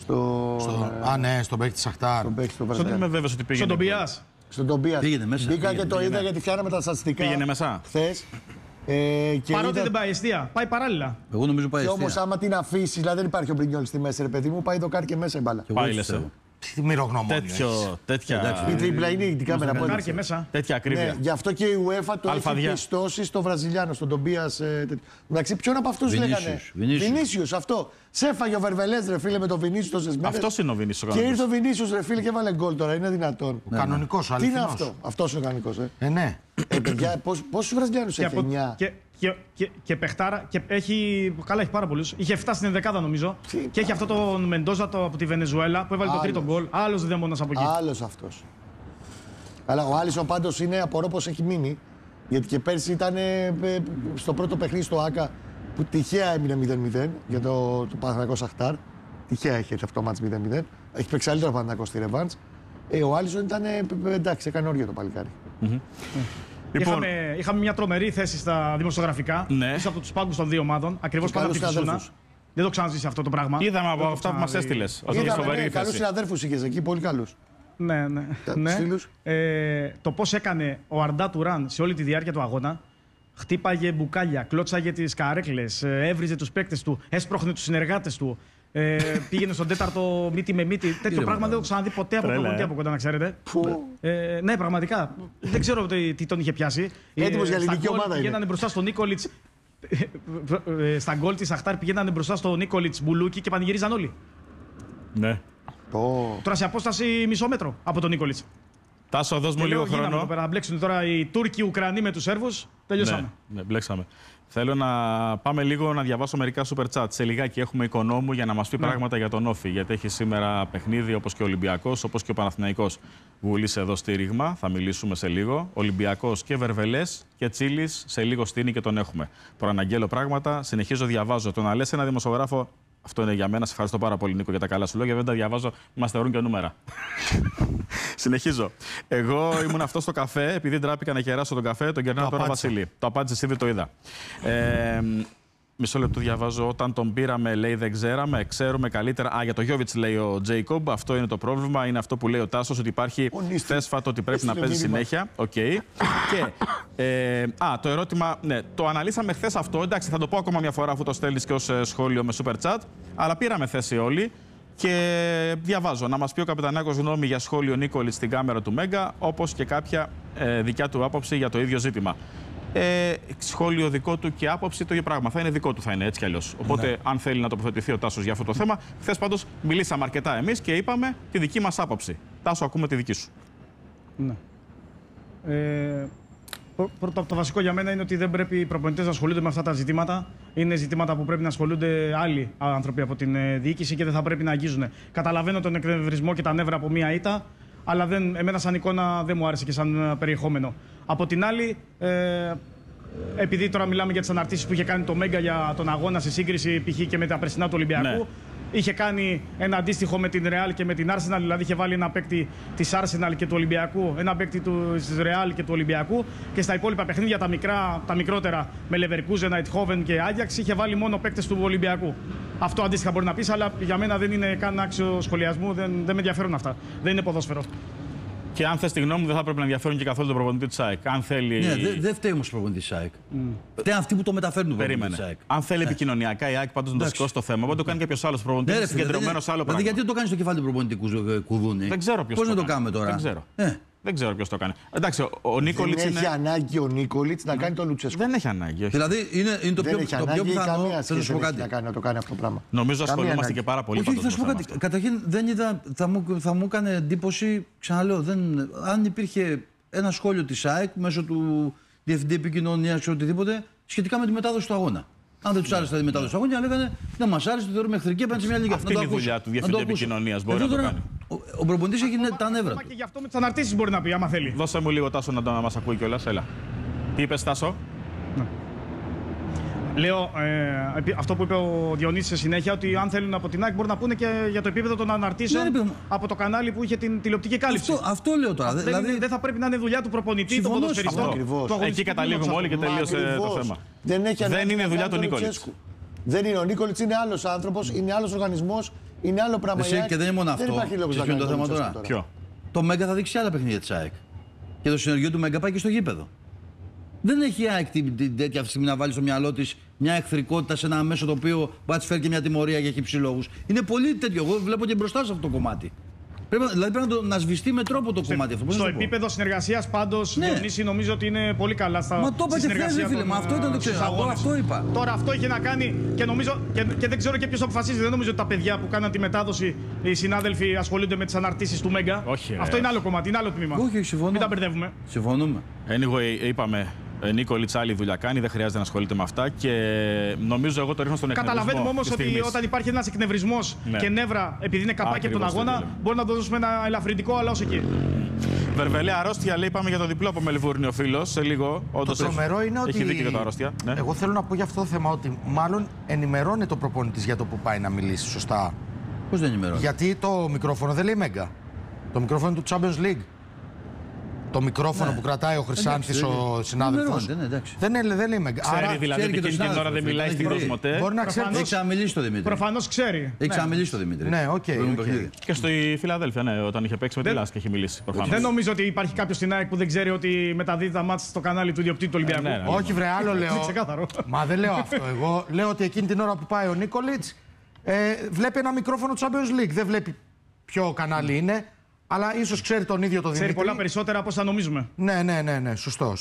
στον παίκτη της Σαχτάρ. Δεν είμαι βέβαιος ότι πήγαινε. Στον Τομπιάς. Στον Τομπιάς. Πήγαινε μέσα. Μπήκα και το είδα γιατί φτιάχναμε τα στατιστικά. Πήγαινε μέσα. Χθες. Παρότι δεν πάει εστία, πάει παράλληλα. Εγώ νομίζω πάει εστία. Όμως άμα την αφήσει, δηλαδή δεν υπάρχει ο Μπρινιόλ στη μέση, ρε παιδί μου, πάει το κάρ και μέσα η μπάλα. Πάει λες εδώ. Τι μυρογνωμόνιο. Τέτοια. Η τρίπλα είναι η κάμερα που Και μέσα. Τέτοια ακρίβεια. Ναι, γι' αυτό και η UEFA το έχει πιστώσει στο Βραζιλιάνο, στον Τομπίας. Εντάξει, ποιον από αυτούς λέγανε. Βινίσιους, αυτό. Σέφαγε ο Βερβελές, ρε φίλε, με τον Βινίσιους τόσες μέρες. Αυτός είναι ο Βινίσιους. Και ήρθε ο Βινίσιους, ρε φίλε, και έβαλε γκολ τώρα. Είναι δυνατόν. Κανονικός, Τι είναι αυτό. Αυτός είναι ο κανονικός. Ναι. Παιδιά, πόσους Βραζιλιάνους έχει? 9. Και παιχτάρα. Και έχει πάρα πολλούς. Είχε 7 στην 11 νομίζω. Και έχει αυτό τον Μεντόζα από τη Βενεζουέλα που έβαλε το τρίτο γκολ. Άλλος δαίμονας από εκεί. Άλλος αυτός. Αλλά ο Άλισον πάντως είναι απορώ πως έχει μείνει. Γιατί και πέρσι ήταν στο πρώτο παιχνίδι στο ΆΚΑ που τυχαία έμεινε 0-0 για το Παναθηναϊκό Σαχτάρ. Τυχαία έχει έρθει αυτό το μάτς 0-0. Έχει παίξει καλύτερο ο Παναθηναϊκός στη ρεβάνς. Ο Άλισον ήταν εντάξει, έκανε όργιο το παλικάρι. Λοιπόν, είχαμε μια τρομερή θέση στα δημοσιογραφικά. Ναι. Πίσω από τους πάγκους των δύο ομάδων. Ακριβώς πάνω από τη Φυσούνα. Δεν το ξαναζήσει αυτό το πράγμα. Είδαμε από αυτά που μας έστειλες. Καλούς συναδέρφους είχες εκεί, πολύ καλούς. Ναι. Το πώς έκανε ο Αρντά Τουράν σε όλη τη διάρκεια του αγώνα. Χτύπαγε μπουκάλια, κλώτσαγε τις καρέκλες, έβριζε τους παίκτες του, έσπροχνε τους συνεργάτες του. Πήγαινε στον τέταρτο μύτη με μύτη. Τέτοιο πράγμα δεν το έχω ξαναδεί ποτέ από προπονητή από κοντά, να ξέρετε. Ναι, πραγματικά. Δεν ξέρω τι τον είχε πιάσει. Έτοιμος για ελληνική ομάδα. Πηγαίνανε μπροστά στον Νίκολιτς. Στα γκολ της Σαχτάρ πηγαίνανε μπροστά στον Νίκολιτς, Μπουλούκι και πανηγυρίζαν όλοι. Ναι. Τώρα σε απόσταση μισό μέτρο από τον Νίκολιτς. Τάσο, δώσ' μου λίγο χρόνο. Να μπλέξουν τώρα οι Τούρκοι, οι Ουκρανοί με τους Σέρβους. Τελειώσαμε. Ναι, μπλέξαμε. Θέλω να πάμε λίγο να διαβάσω μερικά super chat. Σε λιγάκι έχουμε οικονόμου για να μας πει πράγματα για τον Όφη. Γιατί έχει σήμερα παιχνίδι όπως και ο Ολυμπιακός, όπως και ο Παναθηναϊκός. Βουλής εδώ στήριγμα, θα μιλήσουμε σε λίγο. Ολυμπιακός και Βερβελές και Τσίλης, σε λίγο στείνει και τον έχουμε. Προαναγγέλω πράγματα, συνεχίζω διαβάζω. Το να λες ένα δημοσιογράφο, αυτό είναι για μένα. Σε ευχαριστώ πάρα πολύ, Νίκο, για τα καλά σου λόγια. Δεν τα διαβάζω, μας θεωρούν και νούμερα. Συνεχίζω. Εγώ ήμουν αυτό στο καφέ, επειδή ντράπηκα να κεράσω τον καφέ, τον κερνάω τώρα Βασίλη. Το απάντησε, ήδη το είδα. Μισό λεπτό διαβάζω. Όταν τον πήραμε, λέει, δεν ξέραμε. Ξέρουμε καλύτερα. Για το Γιόβιτς λέει ο Τζέικομπ. Αυτό είναι το πρόβλημα. Είναι αυτό που λέει ο Τάσος, ότι υπάρχει θέσφατο ότι πρέπει να παίζει συνέχεια. Okay. Και το ερώτημα. Ναι, το αναλύσαμε χθες αυτό. Εντάξει, θα το πω ακόμα μια φορά αφού το στέλνεις και ως σχόλιο με super chat. Αλλά πήραμε θέση όλοι. Και διαβάζω. Να μας πει ο Καπετανάκος γνώμη για σχόλιο Νίκολιτς στην κάμερα του Μέγκα, όπως και κάποια δικιά του άποψη για το ίδιο ζήτημα. Σχόλιο δικό του και άποψη το ίδιο πράγμα. Θα είναι δικό του, θα είναι έτσι κι αλλιώς. Οπότε, αν θέλει να τοποθετηθεί ο Τάσος για αυτό το θέμα. Χθες πάντως μιλήσαμε αρκετά εμείς και είπαμε τη δική μας άποψη. Τάσο, ακούμε τη δική σου. Ναι. Πρώτα, το βασικό για μένα είναι ότι δεν πρέπει οι προπονητές να ασχολούνται με αυτά τα ζητήματα. Είναι ζητήματα που πρέπει να ασχολούνται άλλοι άνθρωποι από την διοίκηση και δεν θα πρέπει να αγγίζουν. Καταλαβαίνω τον εκνευρισμό και τα νεύρα από μία ήττα, αλλά εμένα σαν εικόνα δεν μου άρεσε και σαν περιεχόμενο. Από την άλλη, επειδή τώρα μιλάμε για τις αναρτήσεις που είχε κάνει το Μέγκα για τον αγώνα σε σύγκριση π.χ. και με τα περσινά του Ολυμπιακού. Ναι. Είχε κάνει ένα αντίστοιχο με την Real και με την Arsenal, δηλαδή είχε βάλει ένα παίκτη της Arsenal και του Ολυμπιακού, ένα παίκτη της Real και του Ολυμπιακού και στα υπόλοιπα παιχνίδια τα μικρότερα με Leverkusen, Eindhoven και Ajax είχε βάλει μόνο παίκτες του Ολυμπιακού. Αυτό αντίστοιχα μπορεί να πεις, αλλά για μένα δεν είναι καν άξιο σχολιασμού, δεν με ενδιαφέρουν αυτά. Δεν είναι ποδόσφαιρο. Και αν θες τη γνώμη μου, δεν θα πρέπει να ενδιαφέρουν και καθόλου τον προπονητή της ΑΕΚ. Αν θέλει. Ναι, δεν φταίει όμως ο προπονητής της ΑΕΚ. Φταίει αυτοί που το μεταφέρουν τον προπονητή της ΑΕΚ. Αν θέλει επικοινωνιακά η ΑΕΚ πάντως να το σηκώσει το θέμα, μπορεί να το κάνει κάποιος άλλος προπονητής συγκεντρωμένος άλλο πράγμα. Γιατί το κάνει στο κεφάλι του προπονητή Κουδούνη. Δεν ξέρω ποιος. Πώς να το κάνουμε τώρα. Δεν ξέρω. Δεν ξέρω ποιος το κάνει. Εντάξει, ο Νίκολιτς. Δεν έχει ανάγκη ο Νίκολιτς να κάνει το Λουτσέσκο. Δεν έχει ανάγκη. Δηλαδή είναι το πιο πιθανό. Θα σου πω κάτι. Να το κάνει αυτό το πράγμα. Νομίζω ασχολούμαστε και πάρα πολύ. Όχι, θα σου πω κάτι. Καταρχήν δεν είδα, θα μου έκανε εντύπωση, ξαναλέω, αν υπήρχε ένα σχόλιο της ΑΕΚ μέσω του Διευθυντή Επικοινωνίας ή οτιδήποτε σχετικά με τη μετάδοση του αγώνα. Αν δεν τους άρεσε τη μετάδοση του αγώνα, λέγανε δεν μας άρεσε, το θεωρούμε εχθρική, απέναντι σε μια λίγα. Αυτή είναι η δουλειά του Διευθυντή Επικοινωνίας. Μπορεί να το κάνει. Ο προπονητής έχει τα νεύρα του. Και γι' αυτό με τις αναρτήσεις μπορεί να πει, άμα θέλει. Δώσε μου λίγο, Τάσο, να μας ακούει κιόλας. Έλα. Τι είπες, Τάσο? Λέω αυτό που είπε ο Διονύσης σε συνέχεια, ότι αν θέλουν από την ΑΕΚ μπορούν να πούνε και για το επίπεδο των αναρτήσεων από το κανάλι που είχε την τηλεοπτική κάλυψη. Αυτό λέω τώρα. Δεν θα πρέπει να είναι δουλειά του προπονητή, του ποδοσφαιριστή. Εκεί καταλήγουμε όλοι και τελείωσε το θέμα. Δεν είναι δουλειά του Νίκολιτς. Δεν είναι ο Νίκολιτς, είναι άλλος άνθρωπος, είναι άλλος οργανισμός, είναι άλλο πράγμα. Και δεν είναι μόνο αυτό. Δεν είναι το θέμα τώρα. Ποιο? Το Μέγκα θα δείξει άλλα παιχνίδια της ΑΕΚ. Και το συνεργείο του Μέγκα πάει και στο γήπεδο. Δεν έχει η ΑΕΚ τέτοια αυτή τη στιγμή να βάλει στο μυαλό της μια εχθρικότητα σε ένα μέσο το οποίο μπορεί να της φέρει και μια τιμωρία για χυψηλόγους. Είναι πολύ τέτοιο. Εγώ βλέπω και μπροστά σε αυτό το κομμάτι. Δηλαδή πρέπει να σβηστεί με τρόπο το κομμάτι αυτό. Στο επίπεδο συνεργασίας πάντως, Διονύση, νομίζω ότι είναι πολύ καλά στα Μα το είπατε χθες, φίλε. Μα αυτό ήταν το ξέρω. Αυτό είπα. Τώρα αυτό είχε να κάνει και νομίζω και δεν ξέρω και ποιος αποφασίζει. Δεν νομίζω ότι τα παιδιά που κάναν τη μετάδοση, οι συνάδελφοι, ασχολούνται με τις αναρτήσεις του Μέγκα. Αυτό είναι άλλο κομμάτι, είναι άλλο τμήμα. Όχι, συμφωνώ. Μην τα μπερδεύουμε. Συμφωνούμε. Anyway, είπαμε. Νίκολιτς άλλη δουλειά κάνει, δεν χρειάζεται να ασχολείται με αυτά και νομίζω εγώ το ρίχνω στον εκνευρισμό. Καταλαβαίνουμε όμως ότι όταν υπάρχει ένας εκνευρισμός και νεύρα επειδή είναι καπάκι από τον αγώνα, μπορεί να το δώσουμε ένα ελαφρυντικό, αλλά ως εκεί. Βερβελέ, αρρώστια λέει, πάμε για το διπλό από Μελβούρνη ο φίλος. Σε λίγο. Το τρομερό είναι ότι. Έχει δίκιο για το αρρώστια. Ναι. Εγώ θέλω να πω για αυτό το θέμα ότι μάλλον ενημερώνει το προπονητής για το που πάει να μιλήσει σωστά. Πώς δεν ενημερώνει? Γιατί το μικρόφωνο δεν λέει Μέγκα. Το μικρόφωνο του Champions League. Το μικρόφωνο που κρατάει ο Χρυσάνθης, ο συνάδελφος. Δεν λέει Μέγκα. Ξέρει δηλαδή ότι εκείνη την ώρα δεν μιλάει στην Κοσμοτέ. Μπορεί να ξέρει. Έχει ξαναμιλήσει το Δημήτρη. Προφανώς ξέρει. Έχει ξαναμιλήσει το Δημήτρη. Ναι, οκ. Και στη Φιλαδέλφια, ναι, όταν είχε παίξει με τη Λάσκα έχει μιλήσει. Δεν νομίζω ότι υπάρχει κάποιος στην ΑΕΚ που δεν ξέρει ότι μεταδίδει τα μάτς στο κανάλι του ιδιοκτήτη του Ολυμπιακού. Όχι, βρε, άλλο λέω. Μα δεν λέω αυτό. Εγώ λέω ότι εκείνη την ώρα που πάει ο Νίκολιτς βλέπει ένα μικρόφωνο Champions League. Δεν βλέπει ποιο κανάλι είναι. Αλλά ίσως ξέρει τον ίδιο το Δημήτρη. Ξέρει πολλά περισσότερα από όσα νομίζουμε. Ναι. Σωστό.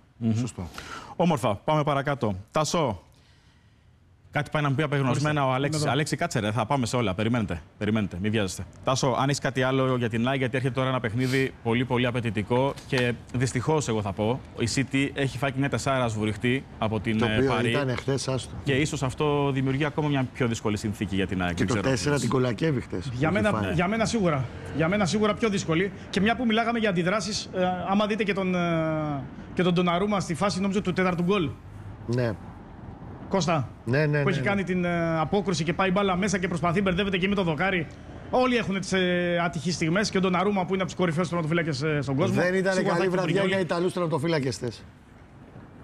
Όμορφα. Πάμε παρακάτω. Τάσο. Κάτι πάει να μου πει απεγνωσμένα ο Αλέξης. Αλέξη, κάτσε ρε, θα πάμε σε όλα. Περιμένετε, μην βιάζεστε. Τάσο, αν έχεις κάτι άλλο για την ΑΕΚ, γιατί έρχεται τώρα ένα παιχνίδι πολύ απαιτητικό και δυστυχώς εγώ θα πω, η City έχει φάει μια 4 σβουριχτή από την Παρί. Ήταν χθες, άστο. Και ίσως αυτό δημιουργεί ακόμα μια πιο δύσκολη συνθήκη για την ΑΕΚ. Και το 4 την κολακεύει χθες. Για μένα σίγουρα. Για μένα σίγουρα πιο δύσκολη. Και μια που μιλάγαμε για αντιδράσεις, άμα δείτε και τον Ντοναρούμα στη φάση νομίζω του 4ου γκολ. Ναι. Κώστα, που έχει κάνει την απόκρουση και πάει μπάλα μέσα και προσπαθεί, μπερδεύεται και με το δοκάρι. Όλοι έχουν τις ατυχείς στιγμές και ο Ντοναρούμα που είναι από τους κορυφαίους τερματοφύλακες στον κόσμο. Δεν ήταν καλή βραδιά για Ιταλούς τερματοφύλακες χθες.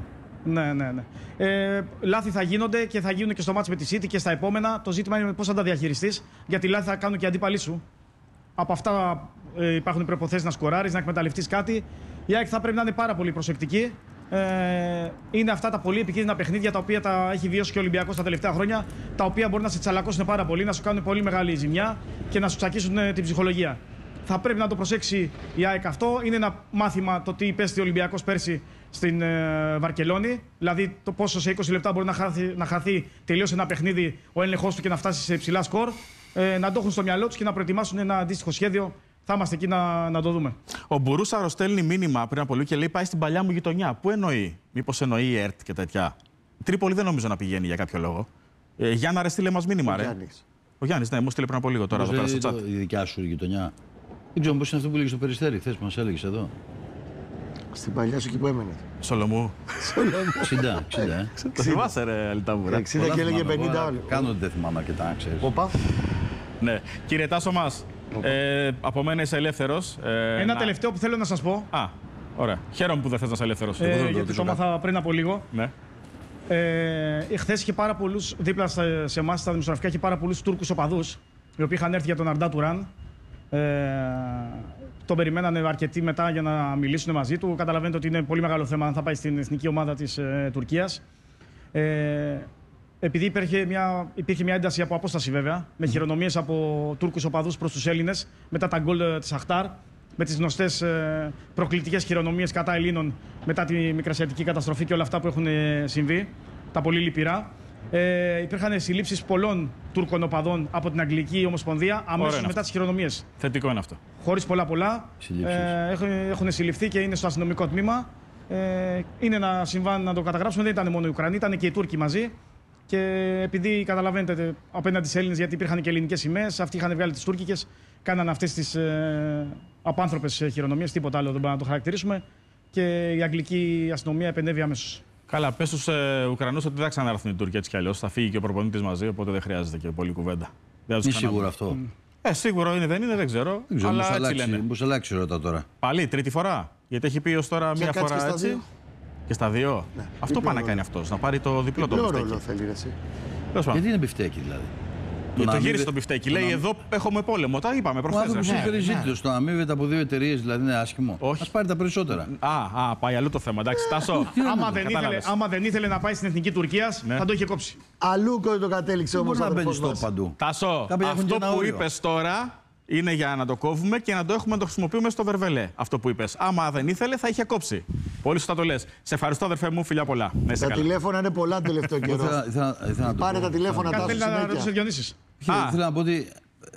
Ναι. Λάθη θα γίνονται και θα γίνουν και στο μάτς με τη City και στα επόμενα. Το ζήτημα είναι πώς θα τα διαχειριστείς, γιατί λάθη θα κάνουν και οι αντίπαλοι σου. Από αυτά υπάρχουν προϋποθέσεις να σκοράρεις, να εκμεταλλευτείς κάτι. Η ΑΕΚ θα πρέπει να είναι πάρα πολύ προσεκτική. Είναι αυτά τα πολύ επικίνδυνα παιχνίδια τα οποία τα έχει βιώσει και ο Ολυμπιακός τα τελευταία χρόνια, τα οποία μπορεί να σε τσαλακώσουν πάρα πολύ, να σου κάνουν πολύ μεγάλη ζημιά και να σου τσακίσουν την ψυχολογία. Θα πρέπει να το προσέξει η ΑΕΚ αυτό. Είναι ένα μάθημα το τι υπέστη ο Ολυμπιακός πέρσι στην Βαρκελόνη. Δηλαδή το πόσο σε 20 λεπτά μπορεί να χαθεί τελείως ένα παιχνίδι, ο έλεγχος του και να φτάσει σε υψηλά σκορ. Να το έχουν στο μυαλό τους και να προετοιμάσουν ένα αντίστοιχο σχέδιο. Θα είμαστε εκεί να το δούμε. Ο Μπουρούσαρο στέλνει μήνυμα πριν από λίγο και λέει: πάει στην παλιά μου γειτονιά. Πού εννοεί, μήπως εννοεί η ΕΡΤ και τέτοια. Τρίπολη δεν νομίζω να πηγαίνει για κάποιο λόγο. Γιάννα, ρε, στείλε μας μήνυμα, ρε. Ο Γιάννης, ναι, μου στείλε πριν από λίγο τώρα εδώ πέρα στο chat. Η δικιά σου γειτονιά. Δεν ξέρω πώς είναι αυτό που λέγει στο Περιστέρι, χθες που μας έλεγες εδώ. Στην παλιά σου εκεί που έμενε. Σολομού. 60. Το θυμάσαι, ρε, Αλιτάβου, ρε. 60 και έλεγε 50 άλλο. Κάνω ότι δεν θυμάμαι αρκετά, ξέρεις. Οπα. Ναι. Κύριε Τάσο μας, από μένα είσαι ελεύθερος. Ένα τελευταίο που θέλω να σας πω. Α, ωραία. Χαίρομαι που δεν θες να είσαι ελεύθερος. Γιατί το έμαθα πριν από λίγο. Ναι. Χθες είχε πάρα πολλούς, δίπλα σε εμάς στα δημοσιογραφικά, είχε πάρα πολλούς Τούρκους οπαδούς, οι οποίοι είχαν έρθει για τον Αρντά Τουράν. Τον περιμένανε αρκετοί μετά για να μιλήσουν μαζί του. Καταλαβαίνετε ότι είναι πολύ μεγάλο θέμα αν θα πάει στην εθνική ομάδα της Τουρκίας. Επειδή υπήρχε μια ένταση από απόσταση βέβαια, με χειρονομίες από Τούρκους οπαδούς προς τους Έλληνες, μετά τα γκολ της Αχτάρ, με τις γνωστές προκλητικές χειρονομίες κατά Ελλήνων μετά τη μικρασιατική καταστροφή και όλα αυτά που έχουν συμβεί, τα πολύ λυπηρά. Υπήρχαν συλλήψεις πολλών Τούρκων οπαδών από την Αγγλική Ομοσπονδία αμέσως μετά τις χειρονομίες. Θετικό είναι αυτό. Χωρίς πολλά. Έχουν συλληφθεί και είναι στο αστυνομικό τμήμα. Είναι ένα συμβάν να το καταγράψουμε. Δεν ήταν μόνο οι Ουκρανοί, ήταν και οι Τούρκοι μαζί. Και επειδή καταλαβαίνετε απέναντι στις Έλληνες, γιατί υπήρχαν και ελληνικές σημαίες, αυτοί είχαν βγάλει τις τουρκικές, κάνανε αυτές τις απάνθρωπες χειρονομίες. Τίποτα άλλο δεν μπορούμε να το χαρακτηρίσουμε. Και η αγγλική αστυνομία επενέβη αμέσως. Καλά, πες στους Ουκρανούς ότι δεν θα ξανάρθουν οι Τούρκοι έτσι κι αλλιώς. Θα φύγει και ο προπονητής μαζί, οπότε δεν χρειάζεται και πολλή κουβέντα. Είναι σίγουρο αυτό. Σίγουρο είναι, δεν είναι, δεν ξέρω. Αλλά έτσι λένε. Πώς αλλάξει η ρώτα τώρα. Πάλι, τρίτη φορά. Γιατί έχει πει ως τώρα μία φορά έτσι. Και στα δύο. Ναι, αυτό πάει να κάνει αυτός, να πάρει το διπλό το μπιφτέκι. Γιατί είναι μπιφτέκι δηλαδή. Το γύρισε το μπιφτέκι. Λέει εδώ έχουμε πόλεμο. Τα είπαμε προχθές. Αυτό που έφερε ζήτητο. Το να αμείβεται από δύο εταιρείες δηλαδή είναι άσχημο. Ας πάρει τα περισσότερα. Πάει αλλού το θέμα. Εντάξει, Τάσο. Άμα δεν ήθελε να πάει στην εθνική Τουρκία, θα το είχε κόψει. Αλλού το κατέληξε όμως. Μπορεί να μπαίνει στο παντού. Τάσο, αυτό που είπες τώρα είναι για να το κόβουμε και να το έχουμε να το χρησιμοποιούμε στο Βερβελέ. Αυτό που είπες. Άμα δεν ήθελε, θα είχε κόψει. Πολύ σωστά το λες. Σε ευχαριστώ, αδερφέ μου, φιλιά πολλά. Τα τηλέφωνα είναι πολλά τελευταίο καιρό. Πάρε τα τηλέφωνα, Τάσο. Θέλει να ρωτήσει ο Διονύσης. Θέλω να πω ότι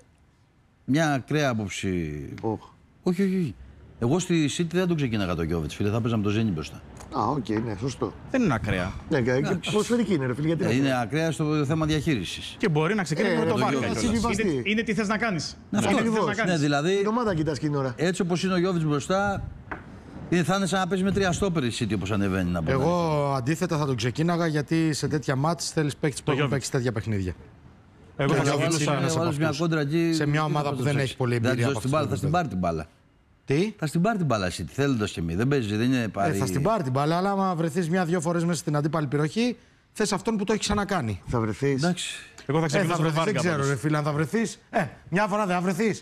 μια ακραία άποψη. Όχι. Εγώ στη City δεν τον ξεκίναγα το Γιώβετς, φίλε, θα παίζα με το Ζένι μπροστά. Οκ, ναι, σωστό. Δεν είναι ακραία. Ναι, ποδοσφαιρική είναι, ρε φίλε. Γιατί είναι ακραία στο θέμα διαχείρισης. Και μπορεί να ξεκινήσει με το Βάρκα. Είναι τι θες να κάνεις. Ναι, δηλαδή. Την ομάδα κοιτάς κοινή ώρα. Έτσι όπως είναι ο Γιώβετς μπροστά, θα είναι σαν να παίζει με τρία στόπερ η City όπως ανεβαίνει να πω. Εγώ αντίθετα θα τον ξεκίναγα γιατί σε τέτοια μάτς θέλεις παίκτες που έχουν παίξει τέτοια παιχνίδια. Εγώ θα ξεκινούσα μια κόντρα εκεί. Σε μια ομάδα που δεν έχει πολύ εμπειρία. Θα στην πάρει την μπάλα. Τι? Θα στην πάρει την μπάλα City, θέλοντας και μη. Δεν παίζει, δεν είναι πάρει. Θα στην πάρει την μπάλα, αλλά άμα βρεθείς μια-δυο φορές μέσα στην αντίπαλη περιοχή, θες αυτόν που το έχει ξανακάνει. Θα βρεθείς. Εγώ θα ξεκινήσω με Βάρκα. Δεν ξέρω, ρε φίλε, αν θα βρεθείς. Μια φορά δεν θα βρεθείς.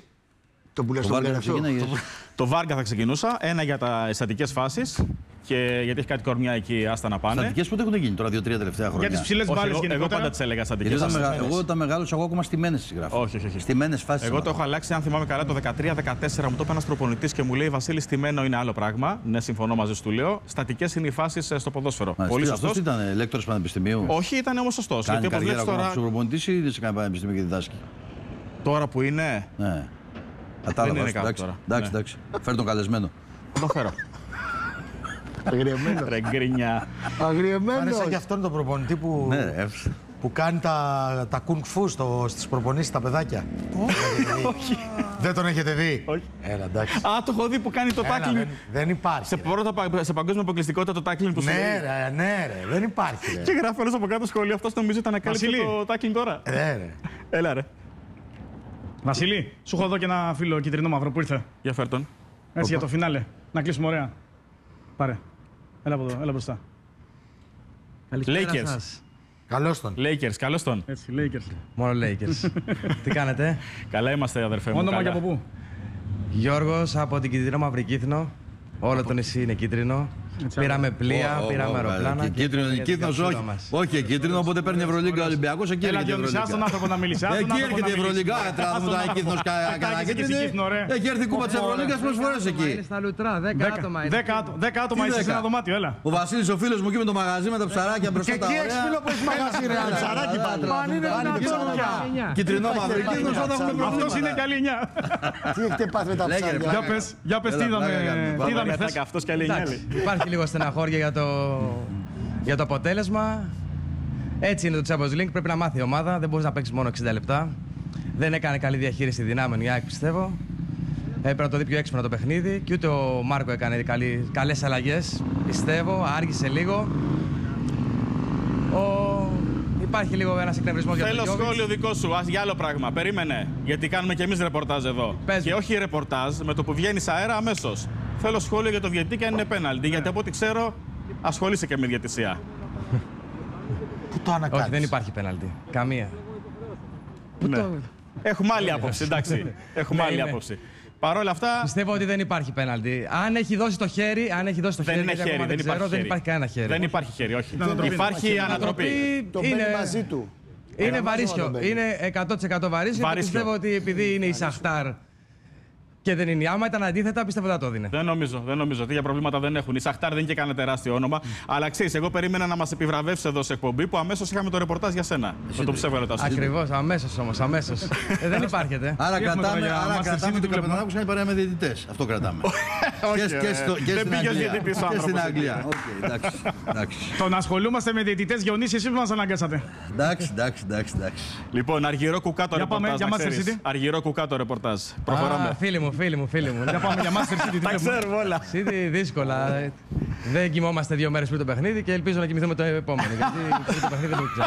Το Βάρκα θα ξεκινούσα. Ένα για τα αισθητικές φάσεις. Και γιατί έχει κάτι κορμιά εκεί, άστα να πάνε. Στατικές πότε έχουν γίνει τώρα, 2-3 τελευταία χρόνια. Για τις ψηλές μπάλες γενικότερα. Εγώ πάντα τις έλεγα στατικές. Εγώ τα μεγάλωσα, εγώ ακόμα στημένες τις γράφω. Όχι. Στημένες φάσεις. Εγώ το έχω αλλάξει, αν θυμάμαι καλά, το 13-14 μου το είπε ένας προπονητής και μου λέει: Βασίλη, στημένο είναι άλλο πράγμα. Ναι, συμφωνώ μαζί σου, του λέω. Στατικές είναι οι φάσεις στο ποδόσφαιρο. Πολύ σωστός. Αυτός ήταν λέκτορας πανεπιστημίου. Όχι, ήταν όμως σωστός. Κάνει καριέρα ακόμα στον προπονητής ή δεν σε κάνει πανεπιστημίο και διδάσκει. Τώρα που είναι. Ναι. Κατάλαβα. Εντάξει. Φέρ τον καλεσμένο. Το φέρω. Αγριεμένο. Ρε γκρινιά. Αγριεμένο. Άρεσε και αυτόν τον προπονητή που κάνει τα κουνγκ φου στις προπονήσεις τα παιδάκια. Όχι. Δεν τον έχετε δει? Όχι. Έλα, εντάξει. Το έχω δει που κάνει το tackling. Δεν υπάρχει. Σε παγκόσμια αποκλειστικότητα το tackling που σου λέει. Ναι, ρε, δεν υπάρχει. Και γράφει ένας από κάτω σχόλιο. Αυτός νομίζω ήταν ανακάλυψε το tackling τώρα. Ρε. Έλα ρε. Βασίλη, σου έχω εδώ και ένα φίλο κυτρινό μαύρο που ήρθε. Για φέρ τον. Έτσι για το φινάλε. Να κλείσουμε ωραία. Πάρε. Έλα από εδώ, έλα μπροστά. Lakers. Σας. Καλώς τον. Lakers, καλώς τον. Έτσι, Lakers. Μόνο Lakers. Τι κάνετε? Καλά είμαστε, αδερφέ μου. Όνομα καλά. και από πού? Γιώργος από την Κιτρινό Μαυρικύθνο. Όλο το νησί είναι κίτρινο. Πήραμε πλοία, πήραμε αεροπλάνα. Κίτρινος όχι κίτρινο, οπότε παίρνει Ευρωλίγκα ο Ολυμπιακός. Εκεί Έλα, έρχεται η Διονυσιά, στον Ευρωλίγκα. άνθρωπο να μιλήσει. Εκεί έρχεται η Ευρωλίγκα. Τράβουντα η Κίτρινος κανένα κίτρινη. Έχει έρθει η κούπα της Ευρωλίγκας πολλές φορές Είναι εκεί. στα λουτρά, 10 άτομα. 10 άτομα είσαι σε ένα δωμάτιο, έλα. Ο Βασίλης ο φίλος μου εκεί με το μαγαζί με τα ψαράκια μπροστά τα Εκεί έχεις φίλο ωραία. που έχει μαγαζί, ρε. Ψαράκι πάλι. Αν είναι δυνατόν πια. Κίτρινο μαύρο κίτρινο, όταν έχουμε Αυτός είναι προβλήματα. κι άλλη 9. Τι έχετε πάθει με τα Λέγε, ρε, ψάρια. Για πες, τι είδαμε Είδαμε χθες. αυτός κι άλλη 9. Εντάξει, υπάρχει λίγο στεναχώρια για το αποτέλεσμα. Έτσι είναι το Champions League. Πρέπει να μάθει η ομάδα. Δεν μπορεί να παίξει μόνο 60 λεπτά. Δεν έκανε καλή διαχείριση δυνάμεων η ΑΕΚ, πιστεύω. Έπρεπε να το δει πιο έξυπνα το παιχνίδι. Και ούτε ο Μάρκο έκανε καλές αλλαγές, πιστεύω. Άργησε λίγο. Υπάρχει λίγο ένας εκνευρισμός για τον Θέλω Γιώβιτς. σχόλιο δικό σου για άλλο πράγμα. Περίμενε. Γιατί κάνουμε κι εμείς ρεπορτάζ εδώ. Πες Και μου. όχι ρεπορτάζ με το που βγαίνει αέρα αμέσως. Θέλω σχόλιο για το διαιτητή και αν είναι πέναλτι. Γιατί από ό,τι ξέρω ασχολείσαι και με διαιτησία. Πού το Όχι, ανακάλυψε. δεν υπάρχει πέναλτι. Καμία. Ναι. Έχουμε άλλη άποψη, εντάξει. Έχουμε άλλη είναι. άποψη. Παρ' όλα αυτά. Πιστεύω ότι δεν υπάρχει πέναλτι. Αν έχει δώσει το χέρι, Δεν είναι γιατί χέρι, ακόμα δεν ξέρω, υπάρχει δεν χέρι. υπάρχει κανένα χέρι. Δεν υπάρχει χέρι, όχι. ανατροπή. Υπάρχει ανατροπή. Το είναι, μπαίνει μαζί του. είναι Ένα βαρύσιο. μόνο μπαίνει. Είναι 100% βαρύσιο. Και Βαρύσιο. πιστεύω ότι επειδή είναι η Σαχτάρ και δεν είναι η Άμα, ήταν αντίθετα, πιστεύω ότι θα το δίνε. Δεν νομίζω. Τέτοια προβλήματα δεν έχουν. Η Σαχτάρ δεν είναι και κανένα τεράστιο όνομα. Αλλά ξέρεις, εγώ περίμενα να μας επιβραβεύσει εδώ σε εκπομπή που αμέσως είχαμε το ρεπορτάζ για σένα. Με το ψεύγαλε τα σου. Ακριβώς, αμέσως όμως, αμέσως. Δεν υπάρχεται. Άρα Τι έχουμε τώρα κρατάμε, για άρα Master κρατάμε City, τον τι βλέπουμε? Καπετανάκο να είναι παρέα με διαιτητές. Αυτό κρατάμε. Και δεν στην πήγε ο Αγγλία. διαιτητής ο Και στην άνθρωπος. Αγγλία. Οκ, εντάξει, εντάξει. Το να ασχολούμαστε με διαιτητές, Διονύση, εσείς που μας αναγκάσατε. Εντάξει. Λοιπόν, αργυρό κουκά το Για πάμε, ρεπορτάζ. για να Master ξέρεις. City. Αργυρό κουκά το ρεπορτάζ. Α, Προχωράμε. φίλοι μου. Για πάμε για Master City. τι Τα βλέπουμε. ξέρουμε όλα. City δύσκολα. Δεν κοιμόμαστε 2 μέρες πριν το παιχνίδι και ελπίζω να κοιμηθούμε το επόμενο. Γιατί πριν το παιχνίδι δεν μου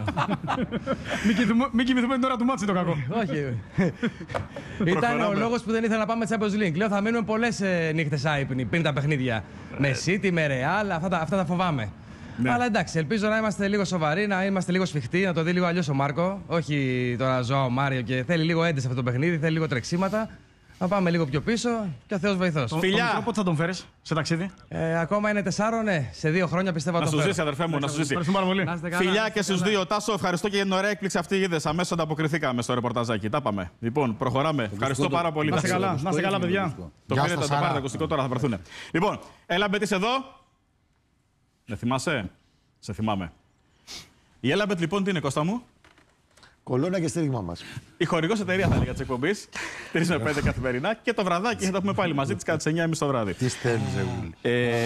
ξάχνει. Μην κοιμηθούμε την ώρα του μάτση το κακό. Όχι. Ήταν ο λόγος που δεν ήθελα να πάμε Champions League. Λέω θα μείνουμε πολλές νύχτες άϊπνοι πριν τα παιχνίδια. Με City, με Real, αυτά τα φοβάμαι. Αλλά εντάξει, ελπίζω να είμαστε λίγο σοβαροί, να είμαστε λίγο σφιχτοί, να το δει λίγο αλλιώς ο Μάρκο. Όχι τώρα Ζωάο Μάριο και θέλει λίγο ένταση αυτό το παιχνίδι, θέλει λίγο τρεξίματα. Να πάμε λίγο πιο πίσω και ο Θεός βοηθός. Φιλιά. Τον πότε θα τον φέρεις σε ταξίδι? Ακόμα είναι 4, ναι. Σε 2 χρόνια πιστεύω Να θα το σου φέρω. ζήσει, αδερφέ μου, να σου ζήσει. Ευχαριστούμε πάρα πολύ. Να είστε καλά, να Φιλιά είστε και στους καλά. δύο. Τάσο, ευχαριστώ και για την ωραία έκπληξη αυτή. Είδες, αμέσως ανταποκριθήκαμε στο ρεπορταζάκι. Τα πάμε. Λοιπόν, προχωράμε. Ευχαριστώ πάρα πολύ. Να είστε Τάσο. καλά, να είστε καλά, παιδιά. Το Γεια πήρετε, σας, το πάρετε Σάρα. ακουστικό τώρα, θα βρεθούν. Λοιπόν, έλα Μπετής εδώ. Δεν θυμάσαι? Σε θυμάμαι. Η Έλαμπετ λοιπόν τι είναι, Κώστα μου? Κολόνα και στήριγμα μας. Η χορηγός εταιρεία θα έλεγα της εκπομπής. 3 με 5 καθημερινά και το βραδάκι θα τα πούμε πάλι μαζί της κατά τις 9.30 το βράδυ. Τι στέλνεις, Ζεγούλη.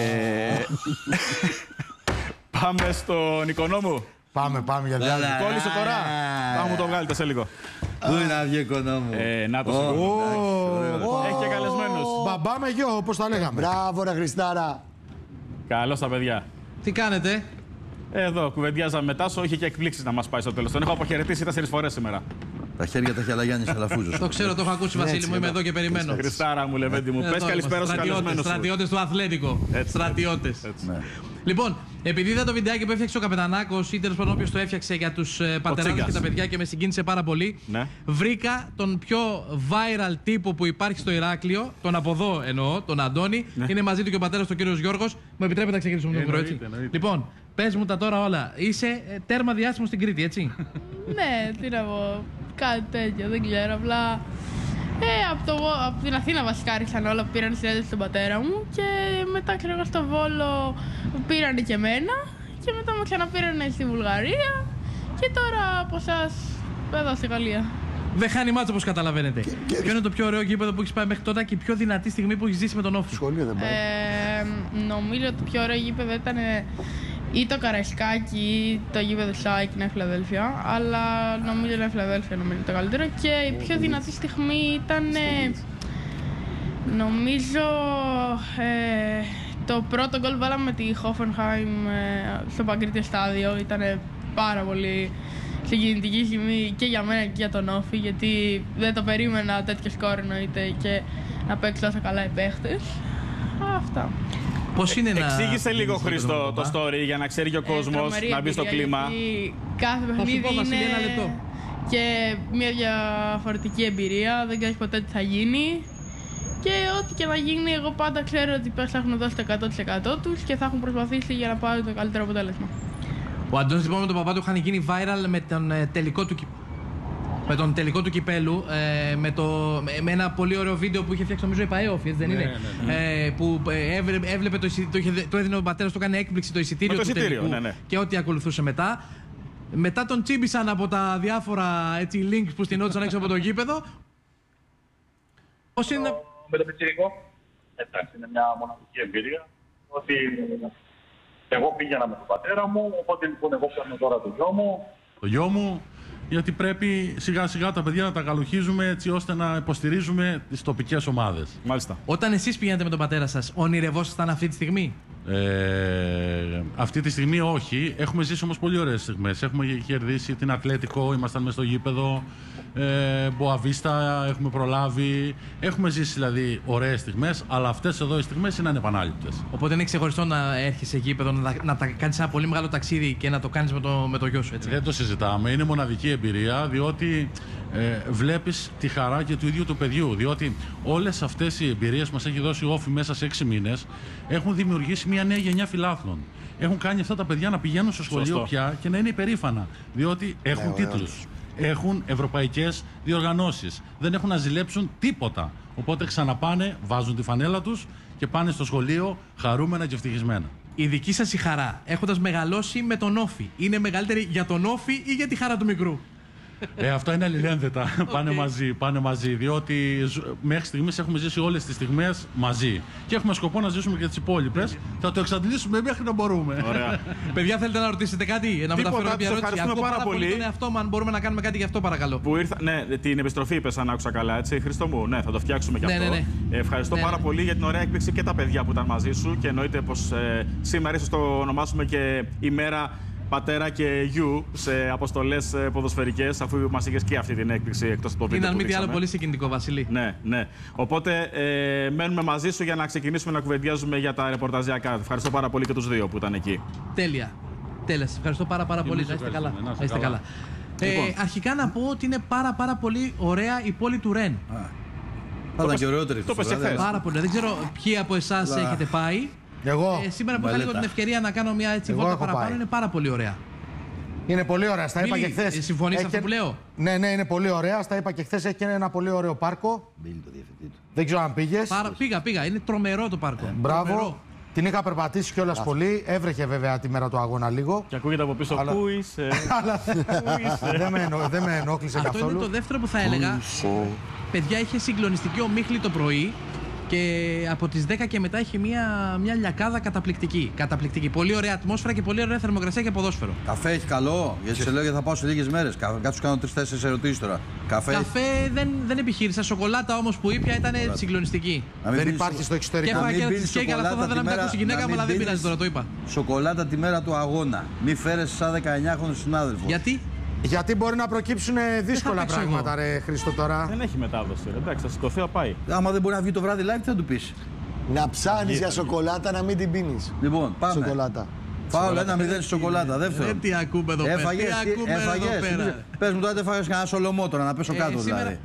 Πάμε στον Οικονόμου. Πάμε για διάλειμμα. Κόλλησε τώρα. Θα μου το βγάλετε σε λίγο. Πού είναι να βγει οικονόμου. Να το Έχει και καλεσμένους. Μπαμπά με γιο, όπως τα λέγαμε. Μπράβο, ρε Χριστάρα. Καλώς τα παιδιά. Τι κάνετε? Εδώ κουβεντιάζαμε μετά σου, είχε και εκπλήξεις να μας πάει στο τέλος. Τον έχω αποχαιρετήσει 4 φορές σήμερα. Τα χέρια τα έχει Αλαγιάννης Αλαφούζος. Το ξέρω, το έχω ακούσει, Βασίλη μου. Είμαι εδώ και περιμένω. Χριστάρα μου, Λεβέντη μου. Πες καλησπέρα στους καλεσμένους σου. Στρατιώτες του Αθλέτικο. Στρατιώτες. Ναι. Λοιπόν, επειδή είδα το βιντεάκι που έφτιαξε ο Καπετανάκος ή τέλος πάντων όποιος το έφτιαξε για τους πατεράδες Τσίγκας. και τα παιδιά και με συγκίνησε πάρα πολύ, Ναι. βρήκα τον πιο viral τύπο που υπάρχει στο Ηράκλειο, τον από εδώ εννοώ, τον Αντώνη. Είναι μαζί του και ο πατέρας του κύριος Γιώργος. Μου επιτρέπετε να ξεκινήσουμε το μικρό, έτσι? Λοιπόν, πες μου τα τώρα όλα. Είσαι τέρμα διάσημο στην Κρήτη, έτσι? Ναι, τι να πω, κάτι τέτοιο, δεν ξέρω, απλά από την Αθήνα βασικά άρχισαν όλα που πήραν συνέντευξη στον πατέρα μου και μετά ξέρω εγώ στο Βόλο πήραν και εμένα και μετά με ξαναπήραν στη Βουλγαρία και τώρα από εσάς εδώ στη Γαλλία. Δεν χάνει μάτσο όπως καταλαβαίνετε. Ποιο είναι το πιο ωραίο γήπεδο που έχεις πάει μέχρι τώρα και η πιο δυνατή στιγμή που έχεις ζήσει με τον Όφη? Σχολείο δεν πάει. Νομίζω ότι το πιο ωραίο γήπεδο ήταν ή το Καραϊσκάκι ή το γήπεδο ΣΑΙΚ Νέα Φιλαδέλφια, αλλά νομίζω Νέα Φιλαδέλφια νομίζω το καλύτερο και η πιο δυνατή στιγμή ήταν νομίζω το πρώτο γκολ βάλαμε με τη Hoffenheim στο Παγκρίτιο στάδιο. Ήταν πάρα πολύ συγκινητική στιγμή και για μένα και για τον Όφη, γιατί δεν το περίμενα τέτοιο σκόρ εννοείται και να παίξει τόσο καλά οι παίχτες. Αυτά. Πώς είναι να. Εξήγησε λίγο, Χρήστο, το story για να ξέρει και ο κόσμος να μπει στο κλίμα. Κάθε παιχνίδι σου πω, Βασίλη, είναι ένα λεπτό. και μια διαφορετική εμπειρία. Δεν ξέρεις ποτέ τι θα γίνει. Και ό,τι και να γίνει, εγώ πάντα ξέρω ότι θα έχουν δώσει το 100% τους και θα έχουν προσπαθήσει για να πάρουν το καλύτερο αποτέλεσμα. Ο Αντώνης λοιπόν με τον παπά του είχαν γίνει viral με τον τελικό του κυπέλου, με ένα πολύ ωραίο βίντεο που είχε φτιάξει νομίζω η ΠαΕΟΦΗ, έτσι δεν είναι? Που έβλεπε το έδινε ο πατέρας του, έκανε έκπληξη το εισιτήριο του τελικού και ό,τι ακολουθούσε μετά. Μετά τον τσίμπησαν από τα διάφορα έτσι, links που στηνόντουσαν έξω από το γήπεδο. Πώς είναι... Με το πιτσιρικό, εντάξει, είναι μια μοναδική εμπειρία. Ότι εγώ πήγαινα με τον πατέρα μου, οπότε λοιπόν εγώ πιάνω τώρα το γιο μου. Το γιο μου, γιατί πρέπει σιγά σιγά τα παιδιά να τα καλουχίζουμε έτσι ώστε να υποστηρίζουμε τις τοπικές ομάδες. Μάλιστα. Όταν εσείς πηγαίνετε με τον πατέρα σας, ονειρευόσασταν αυτή τη στιγμή? Αυτή τη στιγμή όχι. Έχουμε ζήσει όμως πολύ ωραίες στιγμές. Έχουμε κερδίσει την Ατλέτικο, ήμασταν μες στο γήπεδο. Μποαβίστα, έχουμε προλάβει. Έχουμε ζήσει δηλαδή ωραίες στιγμές, αλλά αυτές εδώ οι στιγμές είναι ανεπανάληπτες. Οπότε είναι ξεχωριστό να έρχεσαι γήπεδο, να κάνεις ένα πολύ μεγάλο ταξίδι και να το κάνεις με το γιο σου, έτσι. Δεν το συζητάμε. Είναι μοναδική εμπειρία, διότι βλέπεις τη χαρά και του ίδιου του παιδιού. Διότι όλες αυτές οι εμπειρίες μας έχει δώσει η Όφη μέσα σε 6 μήνες, έχουν δημιουργήσει μια νέα γενιά φιλάθλων. Έχουν κάνει αυτά τα παιδιά να πηγαίνουν στο σχολείο πια και να είναι υπερήφανα. Διότι έχουν τίτλους. Έχουν ευρωπαϊκές διοργανώσεις. Δεν έχουν να ζηλέψουν τίποτα. Οπότε ξαναπάνε, βάζουν τη φανέλα τους και πάνε στο σχολείο χαρούμενα και ευτυχισμένα. Η δική σας η χαρά, έχοντας μεγαλώσει με τον Όφη, είναι μεγαλύτερη για τον Όφη ή για τη χαρά του μικρού? Αυτό είναι αλληλένδετα. Πάνε μαζί. Διότι μέχρι στιγμής έχουμε ζήσει όλες τις στιγμές μαζί. Και έχουμε σκοπό να ζήσουμε και τις υπόλοιπες. Θα το εξαντλήσουμε μέχρι να μπορούμε. Ωραία. Παιδιά, θέλετε να ρωτήσετε κάτι? Να μεταφέρω μια ερώτηση? Ευχαριστούμε πάρα πολύ τον εαυτό μου, αν μπορούμε να κάνουμε κάτι γι' αυτό, παρακαλώ. Που ήρθα... Ναι, την επιστροφή είπες, αν άκουσα καλά, έτσι. Χρήστο μου, ναι, θα το φτιάξουμε κι αυτό. Ναι. Ευχαριστώ πάρα πολύ για την ωραία έκπληξη και τα παιδιά που ήταν μαζί σου. Και εννοείται πως σήμερα ίσως το ονομάσουμε και ημέρα πατέρα και γιου σε αποστολές ποδοσφαιρικές, αφού μας είχες και αυτή την έκπληξη εκτός από το βίντεο. Είναι αν μη τι άλλο πολύ συγκινητικό, Βασίλη. Ναι. Οπότε μένουμε μαζί σου για να ξεκινήσουμε να κουβεντιάζουμε για τα ρεπορταζιακά. Ευχαριστώ πάρα πολύ και τους δύο που ήταν εκεί. Τέλεια. Σας ευχαριστώ πάρα πολύ. Να είστε καλά. Λοιπόν. Αρχικά να πω ότι είναι πάρα πολύ ωραία η πόλη του Ρεν. Θα ήταν και ωραιότερη. Το πες εχθές. Πάρα πολύ. Δεν ξέρω ποιοι από εσάς έχετε πάει. Εγώ. Σήμερα που είχα λίγο την ευκαιρία να κάνω μια έτσι βόλτα παραπάνω, είναι πάρα πολύ ωραία. Είναι πολύ ωραία. Στα είπα και χθες. Συμφωνείς αυτό που λέω? Ναι, είναι πολύ ωραία. Στα είπα και χθες. Έχει και ένα πολύ ωραίο πάρκο. Δεν ξέρω αν πήγες. Πήγα. Είναι τρομερό το πάρκο. Μπράβο. Τρομερό. Την είχα περπατήσει κιόλας πολύ. Έβρεχε βέβαια τη μέρα του αγώνα λίγο. Και ακούγεται από πίσω πού είσαι. Δεν με ενόχλησε καθόλου. Αυτό είναι το δεύτερο που θα έλεγα. Παιδιά, είχε συγκλονιστική ομίχλη το πρωί. Και από τις 10 και μετά έχει μια λιακάδα καταπληκτική. Πολύ ωραία ατμόσφαιρα και πολύ ωραία θερμοκρασία και ποδόσφαιρο. Καφέ έχει καλό, γιατί σε λέω γιατί θα πάω σε λίγες μέρες. Κάτσε κάνω 3-4 ερωτήσεις τώρα. Καφέ δεν επιχείρησα. Σοκολάτα όμως που ήπια ήταν συγκλονιστική. Δεν υπάρχει στο εξωτερικό. Και έφαγα και cheesecake, αλλά αυτό θα ήθελα να μην ακούσει η γυναίκα μου, αλλά δεν πειράζει τώρα, το είπα. Σοκολάτα τη μέρα του αγώνα. Μη φέρεσαι σαν 19χρονο συνάδελφο. Γιατί μπορεί να προκύψουν δύσκολα πράγματα, ρε Χρήστο, τώρα. Δεν έχει μετάδοση, ρε. Εντάξει, θα σηκωθεί, θα πάει. Άμα δεν μπορεί να βγει το βράδυ live, τι θα του πεις? Να ψάνεις για σοκολάτα, να μην την πίνεις. Λοιπόν, πάμε. Σοκολάτα. Φάουλ 1-0 σοκολάτα. Δεύτερο. Τι ακούμε εδώ πέρα. Έφαγες. Πες μου τότε έφαγες κανένα σολομό τώρα, να πέσω κάτω δηλαδή.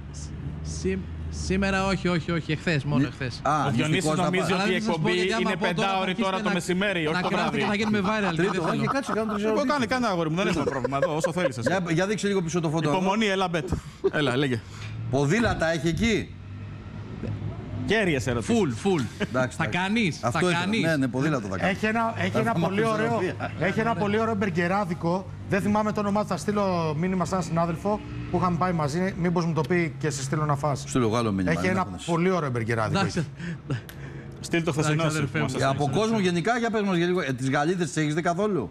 Σήμερα όχι, εχθές, μόνο εχθές. Ο Διονύσης νομίζει ότι η εκπομπή είναι 5ώρη τώρα το μεσημέρι, όχι το βράδυ. Θα γίνουμε viral. Όχι, κάτσε, κάνω 3 ερωτήσεις. Κάνε αγόρι μου, δεν έχουμε πρόβλημα εδώ, όσο θέλεις εσύ. Για δείξε λίγο πίσω το φωτό. Υπομονή, έλα μπετ. Έλα, λέγε. Ποδήλατα έχει εκεί. Κέρυες ερωτήσεις. Full. Θα κάνεις. Ναι, ποδήλατο θα κάνει. Έχει ένα πολύ ωραίο μπεργκεράδικο. Δεν θυμάμαι το όνομά του. Θα στείλω μήνυμα σε έναν συνάδελφο που είχαμε πάει μαζί. Μήπως μου το πει και σε στείλω να φας. Στείλω άλλο μήνυμα. Έχει ένα πολύ ωραίο μπεργκεράδικο. Στείλ το χθεσινό σου. Από κόσμο γενικά, για πες μας για λίγο. Τις γαλίτες τις έχεις δει καθόλου?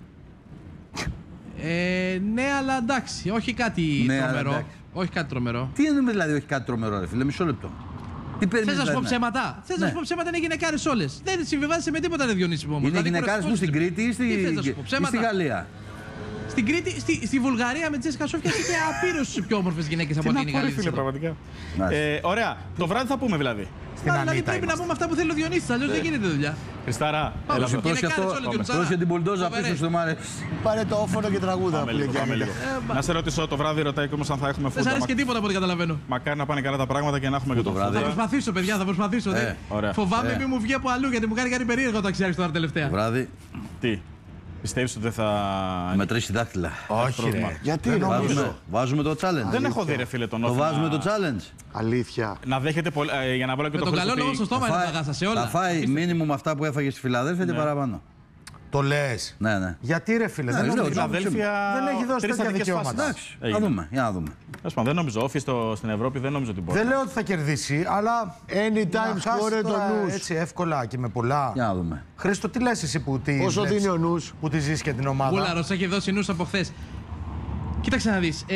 Ναι, αλλά εντάξει. Όχι κάτι τρομερό. Τι εννοούμε δηλαδή όχι κάτι τρομερό, ρε φίλε? Μισό λεπτό. Θες να σου πω ψέματα? Θες να σου πω ψέματα? Είναι γυναικάρες όλες. Δεν συμβιβάζεσαι με τίποτα, ρε Διονύση μου. Είναι γυναικάρες που στην Κρήτη ή στη Γαλλία? Στην Κρήτη, στη Βουλγαρία με Τζέσικα Σόφια είχε απείρως πιο όμορφες γυναίκες από την Γαλλία. Πραγματικά. Ωραία. Το βράδυ θα πούμε δηλαδή. στην Ανίτα. Δηλαδή πρέπει να πούμε αυτά που θέλει ο Διονύσης, αλλιώς δεν γίνεται δουλειά. Χριστάρα, έλα εδώ. Πρόσεχε την μπουλντόζα πίσω στο Μάρε. Πάρε το όφωνο και τραγούδα. Να σε ρωτήσω, το βράδυ ρωτάει όμως αν θα έχουμε φούτα. Δεν σ' αρέσει και τίποτα από ό,τι καταλαβαίνω. Μακάρι να πάνε καλά τα πράγματα και να έχουμε και το βράδυ. Θα προσπαθήσω, παιδιά, θα προσπαθήσω. Φοβάμαι μην μου βγει από αλλού γιατί μου κάνει κάτι περίεργο το αξιάρι τώρα τελευταία. Βράδυ. Τι. Πιστεύεις ότι δεν θα. Μετρήσει δάχτυλα. Όχι. Γιατί βάζουμε το challenge. Δεν έχω δει, ρε φίλε, τον Όφη. Το βάζουμε το challenge. Αλήθεια. Να δέχεται για να βάλω και με το τον καλό λόγο στο στόμα είναι παγάσα σε όλα. Θα φάει μίνιμουμ αυτά που έφαγε στη Φιλαδέλφια και παραπάνω. Το λες. Ναι. Γιατί ρε φίλε, δεν έχει δώσει τέτοια δικαιώματα. Να δούμε, για να δούμε. Δεν νομίζω, Όφη στην Ευρώπη δεν νομίζω ότι μπορεί. Δεν λέω ότι θα κερδίσει, αλλά anytime score το νους. Έτσι εύκολα και με πολλά. Για να δούμε. Χρήστο, τι λες εσύ που τη πόσο δίνει ο νους, που τη ζεις και την ομάδα. Βούλαρος έχει δώσει νους από χθες. Κοίταξε να δεις.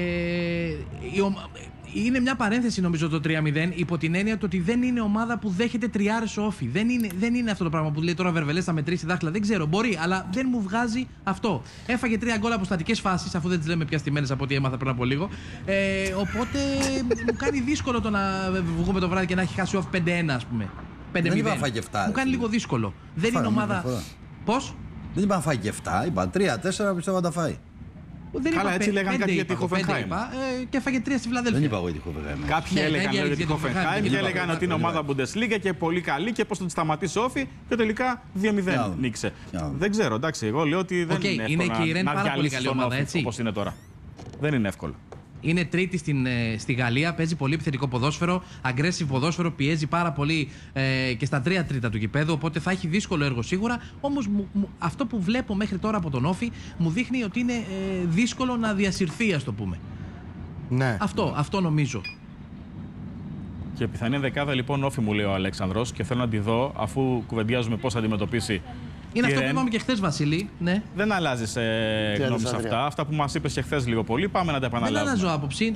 Είναι μια παρένθεση νομίζω το 3-0 υπό την έννοια ότι δεν είναι ομάδα που δέχεται τριάρες ο Όφη. Δεν είναι αυτό το πράγμα που λέει τώρα Βερβελές θα μετρήσει δάχτυλα. Δεν ξέρω, μπορεί, αλλά δεν μου βγάζει αυτό. Έφαγε 3 γκολ από στατικές φάσεις, αφού δεν τις λέμε πια στημένες από ό,τι έμαθα πριν από λίγο. Οπότε μου κάνει δύσκολο το να βγούμε το βράδυ και να έχει χάσει ο Όφη 5-1, ας πούμε. 5-0. Δεν είπα φάγε 7. Μου κάνει λίγο δύσκολο. Δεν είναι ομάδα. Πώς? Δεν είπα φάγε 7, είπα 3-4 πιστεύω να τα φάει. Καλά, έτσι λέγανε κάποιοι για τη Χόφενχάιμ. Και έφαγε 3 στη Φιλαδέλφια. Δεν είπα εγώ για τη Χόφενχάιμ. Κάποιοι έλεγαν για τη Χόφενχάιμ και έλεγαν ότι είναι ομάδα Bundesliga και πολύ καλή και πώς θα τη σταματήσει ο Όφη και τελικά 2-0 νίκησε. Δεν ξέρω, εντάξει, εγώ λέω ότι δεν είναι εύκολο να διαλύσει τον Όφη όπως είναι τώρα. Δεν είναι εύκολο. Είναι τρίτη στη Γαλλία, παίζει πολύ επιθετικό ποδόσφαιρο, aggressive ποδόσφαιρο, πιέζει πάρα πολύ και στα 3 τρίτα του γηπέδου, οπότε θα έχει δύσκολο έργο σίγουρα. Όμως αυτό που βλέπω μέχρι τώρα από τον Όφη μου δείχνει ότι είναι δύσκολο να διασυρθεί, ας το πούμε. Ναι. Αυτό νομίζω. Και πιθανή δεκάδα λοιπόν Όφη μου λέει ο Αλέξανδρος και θέλω να τη δω αφού κουβεντιάζουμε πώς θα αντιμετωπίσει. Είναι αυτό που είπαμε και χθες, Βασίλη. Ναι. Δεν αλλάζει γνώμη σε αυτά. Αυτά που μας είπες και χθες λίγο πολύ, πάμε να τα επαναλάβουμε. Δεν αλλάζω άποψη.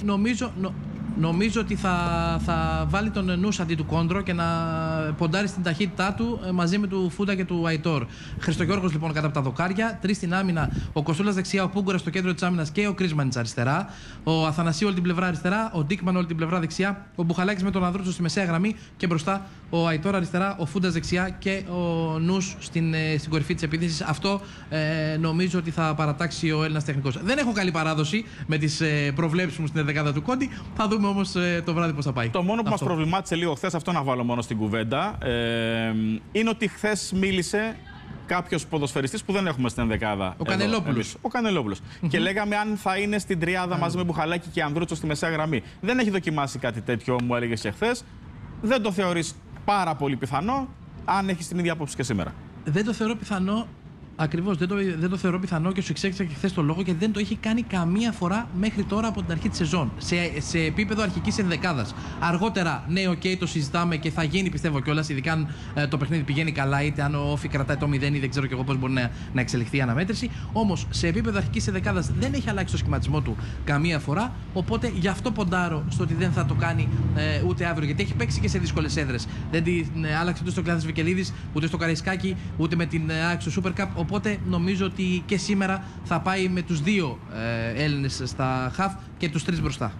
Νομίζω ότι θα βάλει τον νους αντί του Κόντρο και να ποντάρει στην ταχύτητά του μαζί με του Φούντα και του Αϊτόρ. Χριστογιώργος λοιπόν κάτω από τα δοκάρια. 3 στην άμυνα. Ο Κοστούλας δεξιά, ο Πούγκουρας στο κέντρο της άμυνας και ο Κρίσμανιτς αριστερά. Ο Αθανασίου όλη την πλευρά αριστερά. Ο Ντίκμαν όλη την πλευρά δεξιά. Ο Μπουχαλάκης με τον Ανδρούτσο στη μεσαία γραμμή. Και μπροστά ο Αϊτόρ αριστερά. Ο Φούντας δεξιά και ο νους στην κορυφή της επίθεσης. Αυτό νομίζω ότι θα παρατάξει ο Έλληνας τεχνικός. Δεν έχω καλή παράδοση με τις προβλέψεις μου στην δεκάδα του Κόντι. Θα δούμε όμως το βράδυ πώς θα πάει. Το μόνο που μας προβλημάτισε λίγο χθες, αυτό να βάλω μόνο στην κουβέντα, είναι ότι χθες μίλησε κάποιος ποδοσφαιριστής που δεν έχουμε στην ενδεκάδα. Ο Κανελόπουλος. Και λέγαμε αν θα είναι στην τριάδα μαζί με Μπουχαλάκη και Ανδρούτσο στη μεσαία γραμμή. Δεν έχει δοκιμάσει κάτι τέτοιο, μου έλεγε και χθες. Δεν το θεωρείς πάρα πολύ πιθανό, αν έχεις την ίδια άποψη και σήμερα. Δεν το θεωρώ πιθανό. Ακριβώς, δεν το θεωρώ πιθανό και σου εξέγησα και χθες το λόγο γιατί δεν το έχει κάνει καμία φορά μέχρι τώρα από την αρχή της σεζόν. Σε επίπεδο αρχικής ενδεκάδας. Αργότερα, ναι, το συζητάμε και θα γίνει πιστεύω κιόλας, ειδικά αν το παιχνίδι πηγαίνει καλά, είτε αν ο Όφη κρατάει το 0 ή δεν ξέρω κι εγώ πώς μπορεί να εξελιχθεί η αναμέτρηση. Όμως σε επίπεδο αρχικής ενδεκάδας δεν έχει αλλάξει το σχηματισμό του καμία φορά. Οπότε γι' αυτό ποντάρω στο ότι δεν θα το κάνει ούτε αύριο. Γιατί έχει παίξει και σε δύσκολες έδρες. Δεν την άλλαξε ούτε στο Κλάδης Βικελίδης, ούτε στο Καραϊσκάκι, ούτε με την ΑΕΚ στο Super Cup. Οπότε νομίζω ότι και σήμερα θα πάει με τους 2 Έλληνες στα χαφ και τους 3 μπροστά.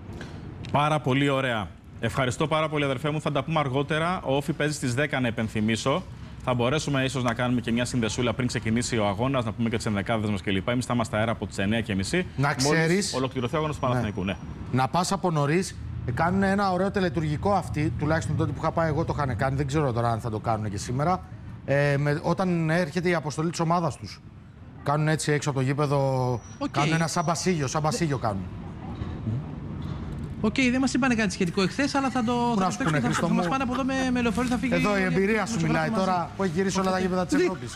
Πάρα πολύ ωραία. Ευχαριστώ πάρα πολύ, αδερφέ μου. Θα τα πούμε αργότερα. Ο Όφη παίζει στις 10, να επενθυμίσω. Θα μπορέσουμε ίσως να κάνουμε και μια συνδεσούλα πριν ξεκινήσει ο αγώνας, να πούμε και τις ενδεκάδες μας κλπ. Εμείς θα είμαστε αέρα από τις 9:30. Να ξέρεις. Ολοκληρωθεί ο αγώνας του Παναθηναϊκού. Ναι. Να πας από νωρίς. Κάνουν ένα ωραίο τελετουργικό αυτοί, τουλάχιστον τότε που είχα πάει εγώ το είχαν κάνει. Δεν ξέρω τώρα αν θα το κάνουν και σήμερα. Όταν έρχεται η αποστολή της ομάδας τους. Κάνουν έτσι έξω από το γήπεδο. Κάνουν ένα σαμπασίγιο κάνουν. Δεν μας είπανε κάτι σχετικό εχθές, αλλά θα το θα μας πάνε από εδώ με λεωφορείο, θα φύγει. Εδώ η εμπειρία σου μιλάει τώρα που έχει γυρίσει όλα τα γήπεδα της Ευρώπης.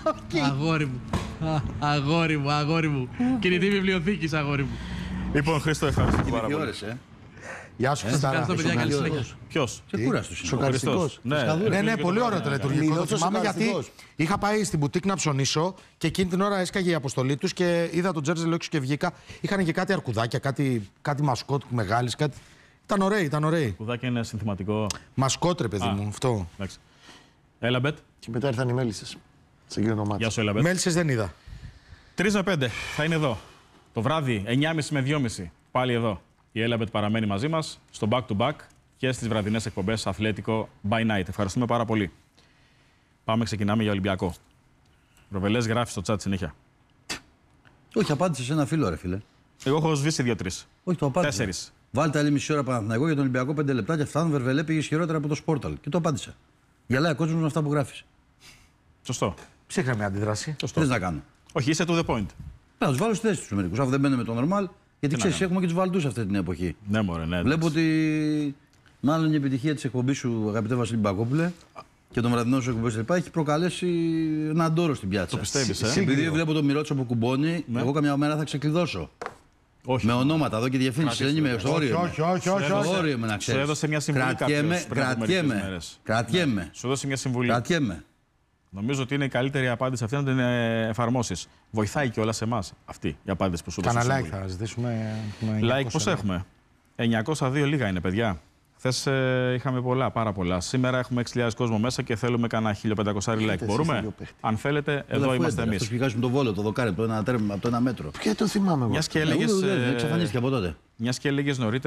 Αγόρι μου. Κινητή βιβλιοθήκης, αγόρι μου. Λοιπόν, Χρήστο, ευχαριστώ πάρα πολύ. Γεια σου, Χριστάρα. Ποιος? Σοκαριστικός. Ναι, πολύ ωραίο το λειτουργικό. Το θυμάμαι γιατί είχα πάει στην μπουτίκ να ψωνίσω και εκείνη την ώρα έσκαγε η αποστολή τους και είδα τον Τζέρζελ έξω και βγήκα. Είχαν και κάτι αρκουδάκια, κάτι μασκότ μεγάλης, κάτι. Ήταν ωραίοι. Αρκουδάκια είναι συνθηματικό. Μασκότ, ρε παιδί μου, αυτό. Έλα, Μπετ. Και μετά ήρθαν οι Μέλισσες. Σε εκείνο το μάτι. Γεια σου, Έλα, Μπετ. Μέλισσες δεν είδα. 3 με 5 θα είναι εδώ. Το βράδυ, 9.30 με 2.30. Πάλι εδώ. Η Έλαμπετ παραμένει μαζί μας στο back to back. και στις βραδινές εκπομπές Αθλέτικο by Night. Ευχαριστούμε πάρα πολύ. Ξεκινάμε για Ολυμπιακό. Ροβελές γράφει στο chat συνέχεια. Όχι, απάντησε σε ένα φίλο, ρε φίλε. Εγώ έχω σβήσει 2-3. Όχι, το απάντησε. 4. Βάλτε άλλη μισή ώρα Παναθηναϊκό για τον Ολυμπιακό 5 λεπτά και φτάνουν Βερβελέ πήγε ισχυρότερα από το Sportal. Και το απάντησα. Γελάει ο κόσμος με αυτά που γράφει. Σωστό. Ψύχρεμη αντίδραση. Τι θες να κάνω. Όχι, είσαι to the point. Να του βάλω στη θέση του μερικού. Αφού δεν μπαίνουν με το normal, γιατί ξέρει, έχουμε και του βαλτούς αυτή την εποχή. Ναι, μωρέ, ναι. Βλέπω ότι μάλλον η επιτυχία τη εκπομπή σου, αγαπητέ Βασίλη Μπακόπουλε, και τον βραδινό σου εκπομπή λοιπά, έχει προκαλέσει έναν ντόρο στην πιάτσα. Το πιστεύεις, Επειδή βλέπω τον Μιρότσο που κουμπώνει, εγώ καμιά μέρα θα ξεκλειδώσω. Όχι. Με ονόματα εδώ και διευθύνσει. Δεν είμαι στο όριο. Όχι. Να σου έδωσε μια συμβουλή. Κρατιέμαι. Σου έδωσε μια συμβουλή. Κρατιέμαι. Νομίζω ότι είναι η καλύτερη απάντηση αυτή να την εφαρμόσεις. Βοηθάει και όλα σε εμάς αυτή η απάντηση που σου δώσε. Κάνα like θα ζητήσουμε. Like πώς έχουμε. 902 λίγα είναι, παιδιά. Χθες είχαμε πάρα πολλά. Σήμερα έχουμε 6.000 κόσμο μέσα και θέλουμε κανένα 1.500 like. Μπορούμε. Αν θέλετε, εδώ είμαστε εμείς. Αυτό πηγάζουμε το Βόλο, το δοκάρι από το 1 μέτρο. Ποια το θυμάμαι εγώ. Εξαφανίστηκε από τότε. Μιας και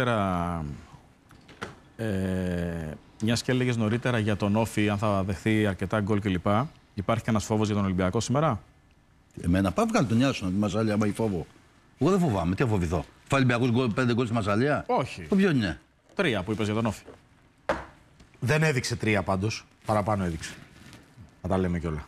έλεγες νωρίτερα για τον Όφη, αν θα δεχθεί αρκετά γκολ κλπ. Υπάρχει κανένας φόβος για τον Ολυμπιακό σήμερα? Εμένα, πάμε βγάλει τον Ιάσονα τη Μασαλία, άμα έχει φόβο. Εγώ δεν φοβάμαι, τι θα φοβηθώ. Φάει Ολυμπιακός 5 γκολ στη Μασαλία. Όχι. Το ποιο είναι? 3 που είπες για τον Όφη. Δεν έδειξε 3 πάντως. Παραπάνω έδειξε. Θα τα λέμε κιόλα.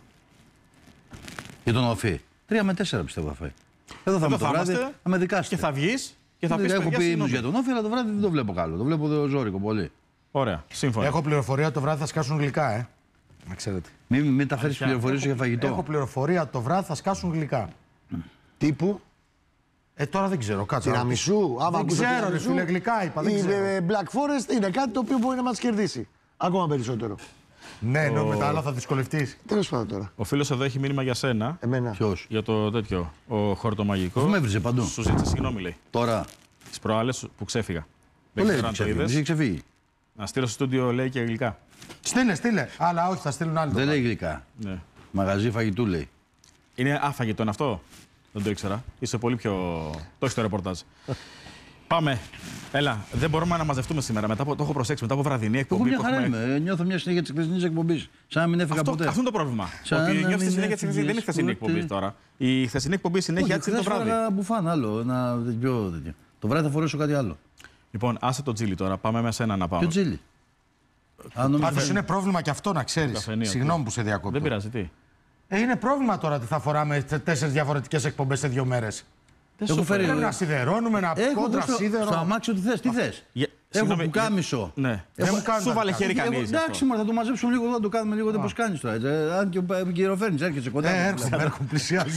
Για τον Όφη. 3 με 4 πιστεύω θα φάει. Εδώ θα είμαστε το βράδυ, θα με δικάσετε. Και θα βγεις και θα πεις. Έχω πει ήμουν για τον Όφη, αλλά το βράδυ δεν το βλέπω καλό. Το βλέπω ζώρικο πολύ. Ωραία, σύμφωνα. Έχω πληροφορία ότι το βράδυ θα σκάσουν γλυκά, να ξέρετε. Μην τα φέρεις πληροφορίες για φαγητό. Έχω πληροφορία ότι το βράδυ θα σκάσουν γλυκά. Τύπου. Τώρα δεν ξέρω. Κάτσε. Τυραμισού. Δεν ξέρω, ρε φίλε, γλυκά είπα. Η Black Forest είναι κάτι το οποίο μπορεί να μας κερδίσει. Ακόμα περισσότερο. Ναι, ενώ με τα άλλα θα δυσκολευτείς. Τέλος πάντων τώρα. Ο φίλος εδώ έχει μήνυμα για σένα. Εμένα. Ποιος? Για το τέτοιο. Ο χορτομαγικό. Αφού με έβριζε παντού. Σου ζήτησε συγγνώμη, λέει. Τώρα. Τις προάλλες που ξέφυγα. Δεν λέει έχει ξεφύγει. Να στείλω στο στούντιο, λέει, και γλυκά. Στείλε. Αλλά όχι, θα στείλουν άλλοι. Δεν λέει γλυκά. Ναι. Μαγαζί φαγητού λέει. Είναι άφαγητο αυτό. Δεν το ήξερα. Είσαι πολύ πιο. Το έχει το ρεπορτάζ. Πάμε. Έλα, δεν μπορούμε να μαζευτούμε σήμερα. Το έχω προσέξει μετά από βραδινή εκπομπή. Εγώ μια χαρά είμαι. Νιώθω μια συνέχεια τη χθεσινή εκπομπή. Σαν να μην έφυγα ποτέ. Αυτό είναι το πρόβλημα. Ότι νιώθει τη συνέχεια τη χθεσινή. Δεν είναι χθεσινή εκπομπή τώρα. Η χθεσινή εκπομπή συνέχεια έτσι είναι το βράδυ. Θα μπουφάν άλλο. Ένα τέτοιο. Το βράδυ θα φορέσω κάτι άλλο. Λοιπόν, άσε το τζίλι τώρα. Πάμε με σένα να πάμε. Ποιο τζίλι? Πάντως είναι πρόβλημα και αυτό να ξέρεις. Συγγνώμη που σε διακόπτω. Δεν πειράζει, τι. Είναι πρόβλημα τώρα ότι θα φοράμε 4 διαφορετικές εκπομπές σε 2 μέρες. Πρέπει να σιδερώνουμε, να κόντρα σίδερο. Στο αμάξι ό,τι θες. Τι θες? Έχω πουκάμισο. Ναι. Σου βάλε χέρι κανείς. Εντάξει, θα το μαζέψουμε λίγο εδώ, να το κάνουμε λίγο πώς κάνεις τώρα. Αν και ο γυροφέρνης έρχεσαι κοντά. Έρχομαι, πλησιάζω.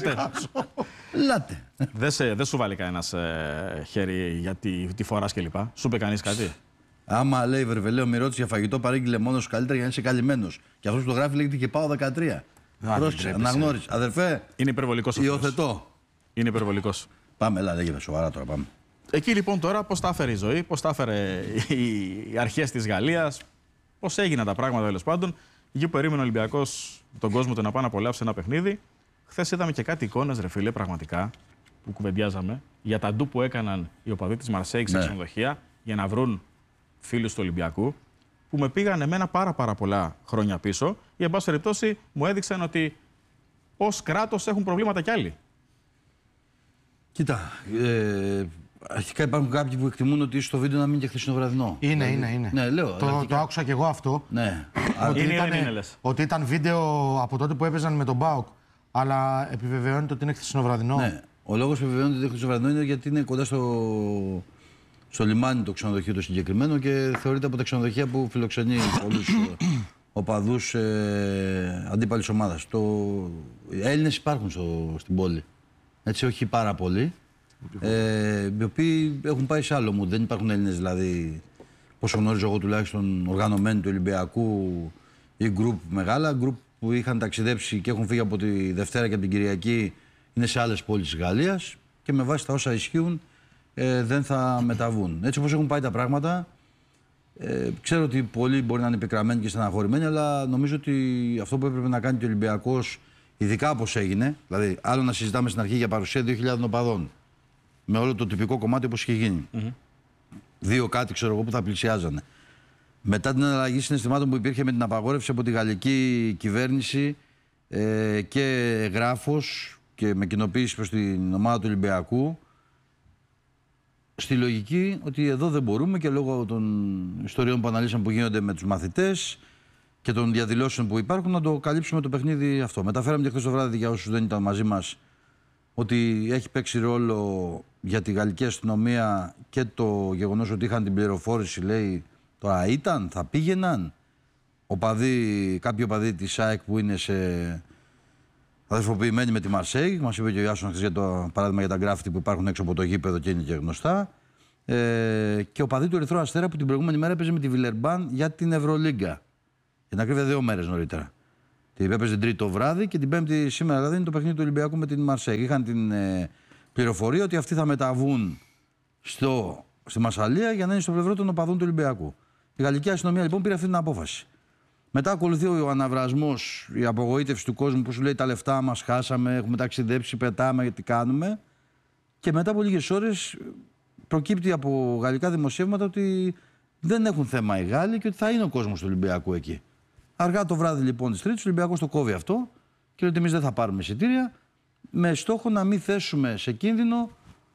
Ελάτε. Δεν σου βάλει κανένας χέρι γιατί τη φοράς κλπ. Σου είπε κανείς κάτι? Άμα λέει Βερβελέο Μιρότσης για φαγητό, παρήγγειλε μόνος καλύτερα για να είσαι καλυμμένος. Και αυτός που το γράφει λέγεται και πάω 13. Πρόσεξε, αναγνώρισε. Αδερφέ, είναι υπερβολικός. Υιοθετώ. Είναι υπερβολικός. Πάμε, έλα, λέγεται σοβαρά τώρα, πάμε. Εκεί λοιπόν τώρα πώς τα έφερε η ζωή, πώς τα έφερε οι αρχές της Γαλλίας, πώς έγιναν τα πράγματα τέλος πάντων. Εκεί που περίμενε ο Ολυμπιακός τον κόσμο του να πάει να απολαύσει ένα παιχνίδι. Χθες είδαμε και κάτι εικόνες, ρε φίλε, πραγματικά που κουβεντιάζαμε για τα ντου που έκαναν οι οπαδοί της Μαρσέικ σε ξενοδοχεία για να βρουν φίλους του Ολυμπιακού, που με πήγαν εμένα πάρα πολλά χρόνια πίσω. Ή, εν πάση περιπτώσει, μου έδειξαν ότι ως κράτος έχουν προβλήματα κι άλλοι. Κοίτα, αρχικά υπάρχουν κάποιοι που εκτιμούν ότι ίσως το βίντεο να μην είναι και χθεσινό βραδινό. Είναι. Ναι, λέω. Το άκουσα κι εγώ αυτό. Ναι. Ότι ήταν βίντεο από τότε που έπαιζαν με τον ΠΑΟΚ, αλλά επιβεβαιώνεται ότι είναι χθεσινό βραδινό. Ναι. Ο λόγος που επιβεβαιώνεται ότι είναι χθεσινό βραδινό είναι γιατί είναι κοντά στο λιμάνι το ξενοδοχείο το συγκεκριμένο και θεωρείται από τα ξενοδοχεία που φιλοξενεί πολλούς οπαδούς αντίπαλης ομάδας. Οι Έλληνες υπάρχουν στην πόλη. Έτσι, όχι πάρα πολλοί. Οι οποίοι έχουν πάει σε άλλο mood. Δεν υπάρχουν Έλληνες, δηλαδή, πόσο γνωρίζω εγώ τουλάχιστον, οργανωμένοι του Ολυμπιακού ή γκρουπ μεγάλα. Γκρουπ που είχαν ταξιδέψει και έχουν φύγει από τη Δευτέρα και από την Κυριακή είναι σε άλλες πόλεις της Γαλλίας και με βάση τα όσα ισχύουν δεν θα μεταβούν. Έτσι όπως έχουν πάει τα πράγματα, ξέρω ότι πολλοί μπορεί να είναι επικραμμένοι και στεναχωρημένοι, αλλά νομίζω ότι αυτό που έπρεπε να κάνει και ο Ολυμπιακός, ειδικά όπως έγινε, δηλαδή άλλο να συζητάμε στην αρχή για παρουσία 2.000 οπαδών, με όλο το τυπικό κομμάτι όπως είχε γίνει. 2 κάτι ξέρω εγώ που θα πλησιάζανε. Μετά την αλλαγή συναισθημάτων που υπήρχε με την απαγόρευση από τη γαλλική κυβέρνηση και γράφος και με κοινοποίηση προς την ομάδα του Ολυμπιακού, στη λογική ότι εδώ δεν μπορούμε και λόγω των ιστοριών που αναλύσαμε που γίνονται με τους μαθητές και των διαδηλώσεων που υπάρχουν να το καλύψουμε το παιχνίδι αυτό. Μεταφέραμε και χθες το βράδυ για όσους δεν ήταν μαζί μας ότι έχει παίξει ρόλο για τη γαλλική αστυνομία και το γεγονός ότι είχαν την πληροφόρηση, λέει, τώρα θα πήγαιναν κάποιοι οπαδοί της ΑΕΚ που είναι σε αδερφοποιημένοι με τη Μαρσέη. Μας είπε και ο Ιάσον χθες για το παράδειγμα για τα γκράφιτι που υπάρχουν έξω από το γήπεδο και είναι και γνωστά. Και οπαδοί του Ερυθρού Αστέρα που την προηγούμενη μέρα έπαιζε με τη Βιλερμπάν για την Ευρωλίγκα. Για να κρύβει 2 μέρες νωρίτερα. Την έπαιζε την Τρίτη το βράδυ και την Πέμπτη σήμερα δηλαδή είναι το παιχνίδι του Ολυμπιακού με την Μαρσέη. Είχαν την πληροφορία ότι αυτοί θα μεταβούν στη Μασσαλία για να είναι στο πλευρό των οπαδών του Ολυμπιακού. Η γαλλική αστυνομία λοιπόν πήρε αυτή την απόφαση. Μετά ακολουθεί ο αναβρασμός, η απογοήτευση του κόσμου που σου λέει τα λεφτά μας χάσαμε, έχουμε ταξιδέψει, πετάμε, τι κάνουμε. Και μετά από λίγες ώρες προκύπτει από γαλλικά δημοσιεύματα ότι δεν έχουν θέμα οι Γάλλοι και ότι θα είναι ο κόσμος του Ολυμπιακού εκεί. Αργά το βράδυ λοιπόν της Τρίτης, ο Ολυμπιακός το κόβει αυτό και λέει ότι εμείς δεν θα πάρουμε εισιτήρια με στόχο να μην θέσουμε σε κίνδυνο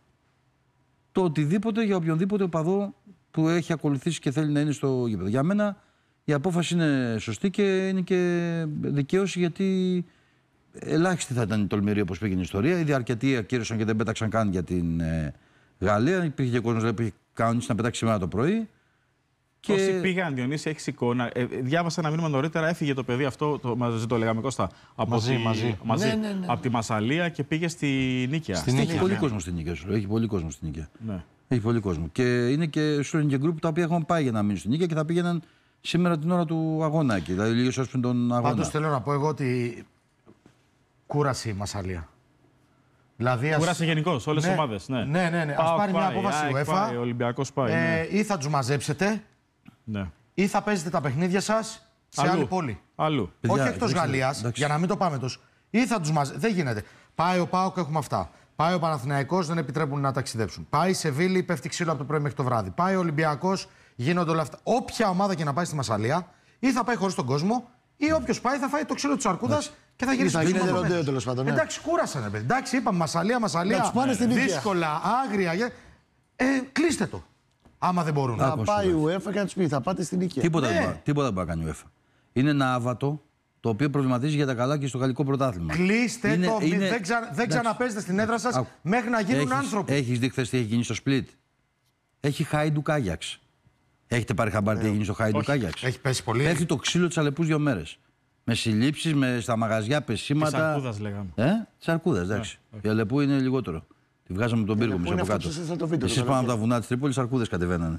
το οτιδήποτε για οποιονδήποτε οπαδό που έχει ακολουθήσει και θέλει να είναι στο γήπεδο. Για μένα η απόφαση είναι σωστή και είναι και δικαίωση γιατί ελάχιστη θα ήταν η τολμηρή όπως πήγαινε η ιστορία. Ήδη αρκετοί ακύρωσαν και δεν πέταξαν καν για την Γαλλία. Υπήρχε και κόσμος που είχε κανονίσει να πετάξει σήμερα το πρωί. Και... Όσοι πήγαν, Διονύση, έχεις εικόνα. Διάβασα ένα μήνυμα νωρίτερα, έφυγε το παιδί αυτό, μαζί το λέγαμε Κώστα. Μαζί. Ναι. Από τη Μασσαλία και πήγε στη Νίκαια. Έχει πολύ κόσμο στη Νίκαια. Έχει πολύ κόσμο στη Νίκαια. Ναι. Έχει πολύ κόσμο. Και είναι και γκρουπ τα οποία έχουν πάει για να μείνουν στη Νίκαια και θα πήγαιναν σήμερα την ώρα του αγώνα εκεί. Δηλαδή λίγες ώρες πριν τον αγώνα. Πάντως θέλω να πω εγώ ότι κούρασε η Μασσαλία. Δηλαδή, κούρασε γενικώς όλες τις ομάδες. Ναι. Ας πάρει μια απόφαση η UEFA. Ο Ολυμπιακός πάει. Ή θα τους μαζέψετε, ή θα παίζετε τα παιχνίδια σας σε άλλη πόλη. Αλλού. Όχι εκτός Γαλλίας, για να μην το πάμε τόσο. Ή θα τους μαζέψετε. Δεν γίνεται. Πάει ο ΠΑΟΚ, έχουμε αυτά. Πάει ο Παναθηναϊκός, δεν επιτρέπουν να ταξιδέψουν. Πάει η Σεβίλη, πέφτει ξύλο από το πρωί μέχρι το βράδυ. Πάει ο Ολυμπιακός, γίνονται όλα αυτά. Όποια ομάδα και να πάει στη Μασσαλία, ή θα πάει χωρίς τον κόσμο, ή όποιος πάει θα φάει το ξύλο της αρκούδας και θα γυρίσει πίσω. Τέλος πάντων. Εντάξει, κούρασανε, παιδί. Εντάξει, είπαμε Μασσαλία. Δύσκολα, άγρια. Κλείστε το. Άμα δεν μπορούν. Θα πάει η UEFA και να τους πει: θα πάτε στην Νίκαια. Τίποτα δεν μπορεί να κάνει η UEFA. Είναι ένα άβατο το οποίο προβληματίζει για τα καλά και στο γαλλικό πρωτάθλημα. Κλείστε το. Δεν ξαναπέζετε στην έδρα σας μέχρι να γίνουν άνθρωποι. Έχεις δει χθες τι έχει γίνει στο Σπλίτ? Έχει Χάιντουκ Άγιαξ. Έχετε πάρει χαμπάρι τι έχει γίνει στο Χάιντουκ Άγιαξ? Έχει πέσει πολύ. Έχει το ξύλο της Αλεπούς 2 μέρες. Με συλλήψεις, στα μαγαζιά πεσήματα. Της Αρκούδας λέγαμε. Της Αρκούδας, εντάξει. Η Αλεπού είναι λιγότερο. Τη βγάζαμε από τον πύργο μας από κάτω. Εσείς πάνω από τα βουνά της Τρίπολης, Αρκούδες κατεβαίνανε.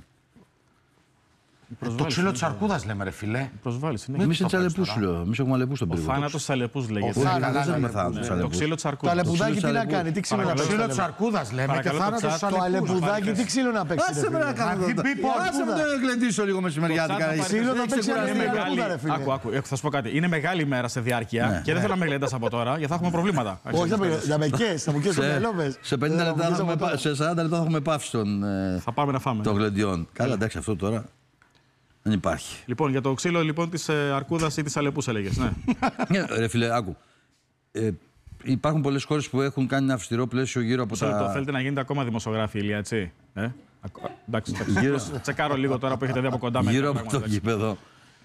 Το ξύλο της Αρκούδας λέμε, ρε φιλέ. Προσβάλλεις. Εμείς είναι Αλεπούς, σου λέω. Εμείς έχουμε Αλεπούς στον πύργο. Ο θάνατος της Αλεπούς λέγεται. Το ξύλο της Αρκούδας. Το αλεπουδάκι τι να κάνει, τι ξύλο να παίξει. Το ξύλο της Αρκούδας λέμε και θάνατος της Αλεπούς. Το αλεπουδάκι τι ξύλο να παίξει. Άσε με να κάνω αυτό. Άσε με να εγκλεντήσω λίγο μεσημεριάτικα. Ξύλο να παίξει θα σου πω κάτι. Είναι μεγάλη ημέρα σε διάρκεια και δεν θέλω να με γλεντάς από τώρα γιατί θα έχουμε προβλήματα. Όχι, θα με καίσεις, θα μου καίσεις το μυαλό μας. Σε 50 λεπτά, σε 40 λεπτά θα έχουμε πάυση των γλεντιών. Καλά, εντάξει, αυτό τώρα. Δεν υπάρχει. Λοιπόν, για το ξύλο λοιπόν της Αρκούδας ή της Αλεπούς έλεγες, ναι. Ρε φίλε, άκου. Υπάρχουν πολλές χώρες που έχουν κάνει ένα αυστηρό πλαίσιο γύρω από τα... Θέλετε να γίνετε ακόμα δημοσιογράφοι, Ηλία, έτσι. Εντάξει. Τσεκάρω λίγο τώρα που έχετε δει από κοντά. Γύρω από το γήπεδο.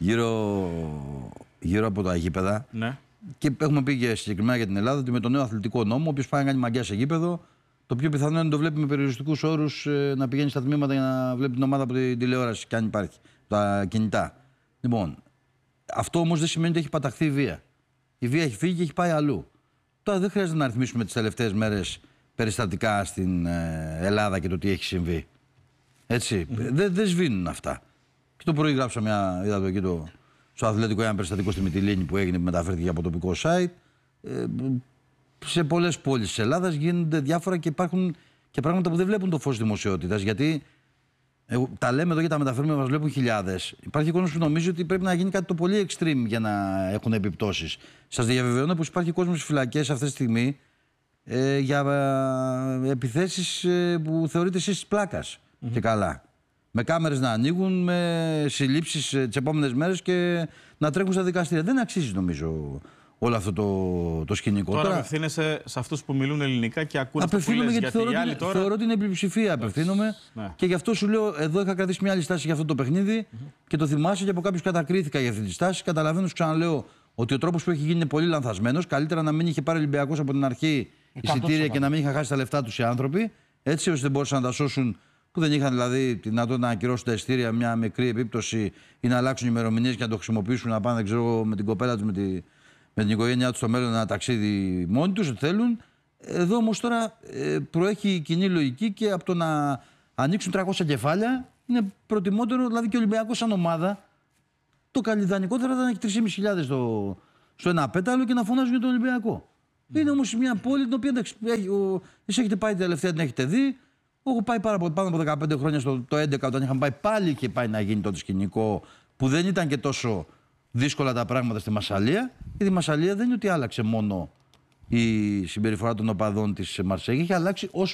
Γύρω από τα γήπεδα. Ναι. Και έχουμε πει και συγκεκριμένα για την Ελλάδα ότι με τον νέο αθλητικό νόμο, όποιος πάει να κάνει μαγκιά σε γήπεδο, το πιο πιθανό είναι να το βλέπει με περιοριστικούς όρους να πηγαίνει στα τμήματα για να βλέπει την ομάδα από την τηλεόραση, και αν υπάρχει. Τα κινητά. Λοιπόν, αυτό όμως δεν σημαίνει ότι έχει παταχθεί η βία. Η βία έχει φύγει και έχει πάει αλλού. Τώρα δεν χρειάζεται να αριθμίσουμε τις τελευταίες μέρες περιστατικά στην Ελλάδα και το τι έχει συμβεί. Έτσι. Δεν σβήνουν αυτά. Και το πρωί γράψα είδατε εκεί στο Αθλητικό ένα περιστατικό στη Μυτιλήνη που έγινε, που μεταφέρθηκε από τοπικό site. Σε πολλές πόλεις της Ελλάδας γίνονται διάφορα και υπάρχουν και πράγματα που δεν βλέπουν το φως δημοσιότητας. Γιατί τα λέμε εδώ και τα μεταφέρουμε, μας βλέπουν χιλιάδες. Υπάρχει κόσμος που νομίζει ότι πρέπει να γίνει κάτι το πολύ extreme για να έχουν επιπτώσεις. Σας διαβεβαιώνω πως υπάρχει κόσμος στις φυλακές αυτή τη στιγμή για επιθέσεις που θεωρείτε εσείς της πλάκας. Και καλά. Με κάμερες να ανοίγουν, με συλλήψεις τις επόμενες μέρες και να τρέχουν στα δικαστήρια. Δεν αξίζει, νομίζω, όλο αυτό το σκηνικό. Τώρα απευθύνεσαι σε αυτούς που μιλούν ελληνικά και ακούνε αυτό που λες, γιατί θεωρώ ότι είναι πλειοψηφία. Απευθύνομαι. Ναι. Και γι' αυτό σου λέω, εδώ είχα κρατήσει μια άλλη στάση για αυτό το παιχνίδι και το θυμάσαι και από κάποιους κατακρίθηκα για αυτή τη στάση. Καταλαβαίνω, σου ξαναλέω, ότι ο τρόπος που έχει γίνει είναι πολύ λανθασμένος. Καλύτερα να μην είχε πάρει ο Ολυμπιακός από την αρχή εισιτήρια και να μην είχαν χάσει τα λεφτά τους οι άνθρωποι. Έτσι ώστε δεν μπορούσαν να τα σώσουν, που δεν είχαν δηλαδή τη δυνατότητα να ακυρώσουν τα εισιτήρια, μια μικρή επίπτωση ή να αλλάξουν ημερομηνίες και να το χρησιμοποιήσουν να πάνε, δεν ξέρω, με την κοπέλα τους, με την οικογένειά τους στο μέλλον ένα ταξίδι μόνοι τους, ό,τι θέλουν. Εδώ όμως τώρα προέχει η κοινή λογική και από το να ανοίξουν 300 κεφάλια είναι προτιμότερο, δηλαδή και ο Ολυμπιακός σαν ομάδα. Το καλλιδανικότερο θα έχει 3.500 στο ένα πέταλο και να φωνάζουν για τον Ολυμπιακό. Είναι όμως μια πόλη την οποία εσείς έχετε πάει τελευταία, την έχετε δει. Έχω πάει πάνω από 15 χρόνια το 11 όταν είχαμε πάει, πάλι και πάει να γίνει τότε σκηνικό που δεν ήταν και τόσο δύσκολα τα πράγματα στη Μασσαλία. Γιατί η Μασσαλία δεν είναι ότι άλλαξε μόνο η συμπεριφορά των οπαδών της Μαρσέγγι, έχει αλλάξει ως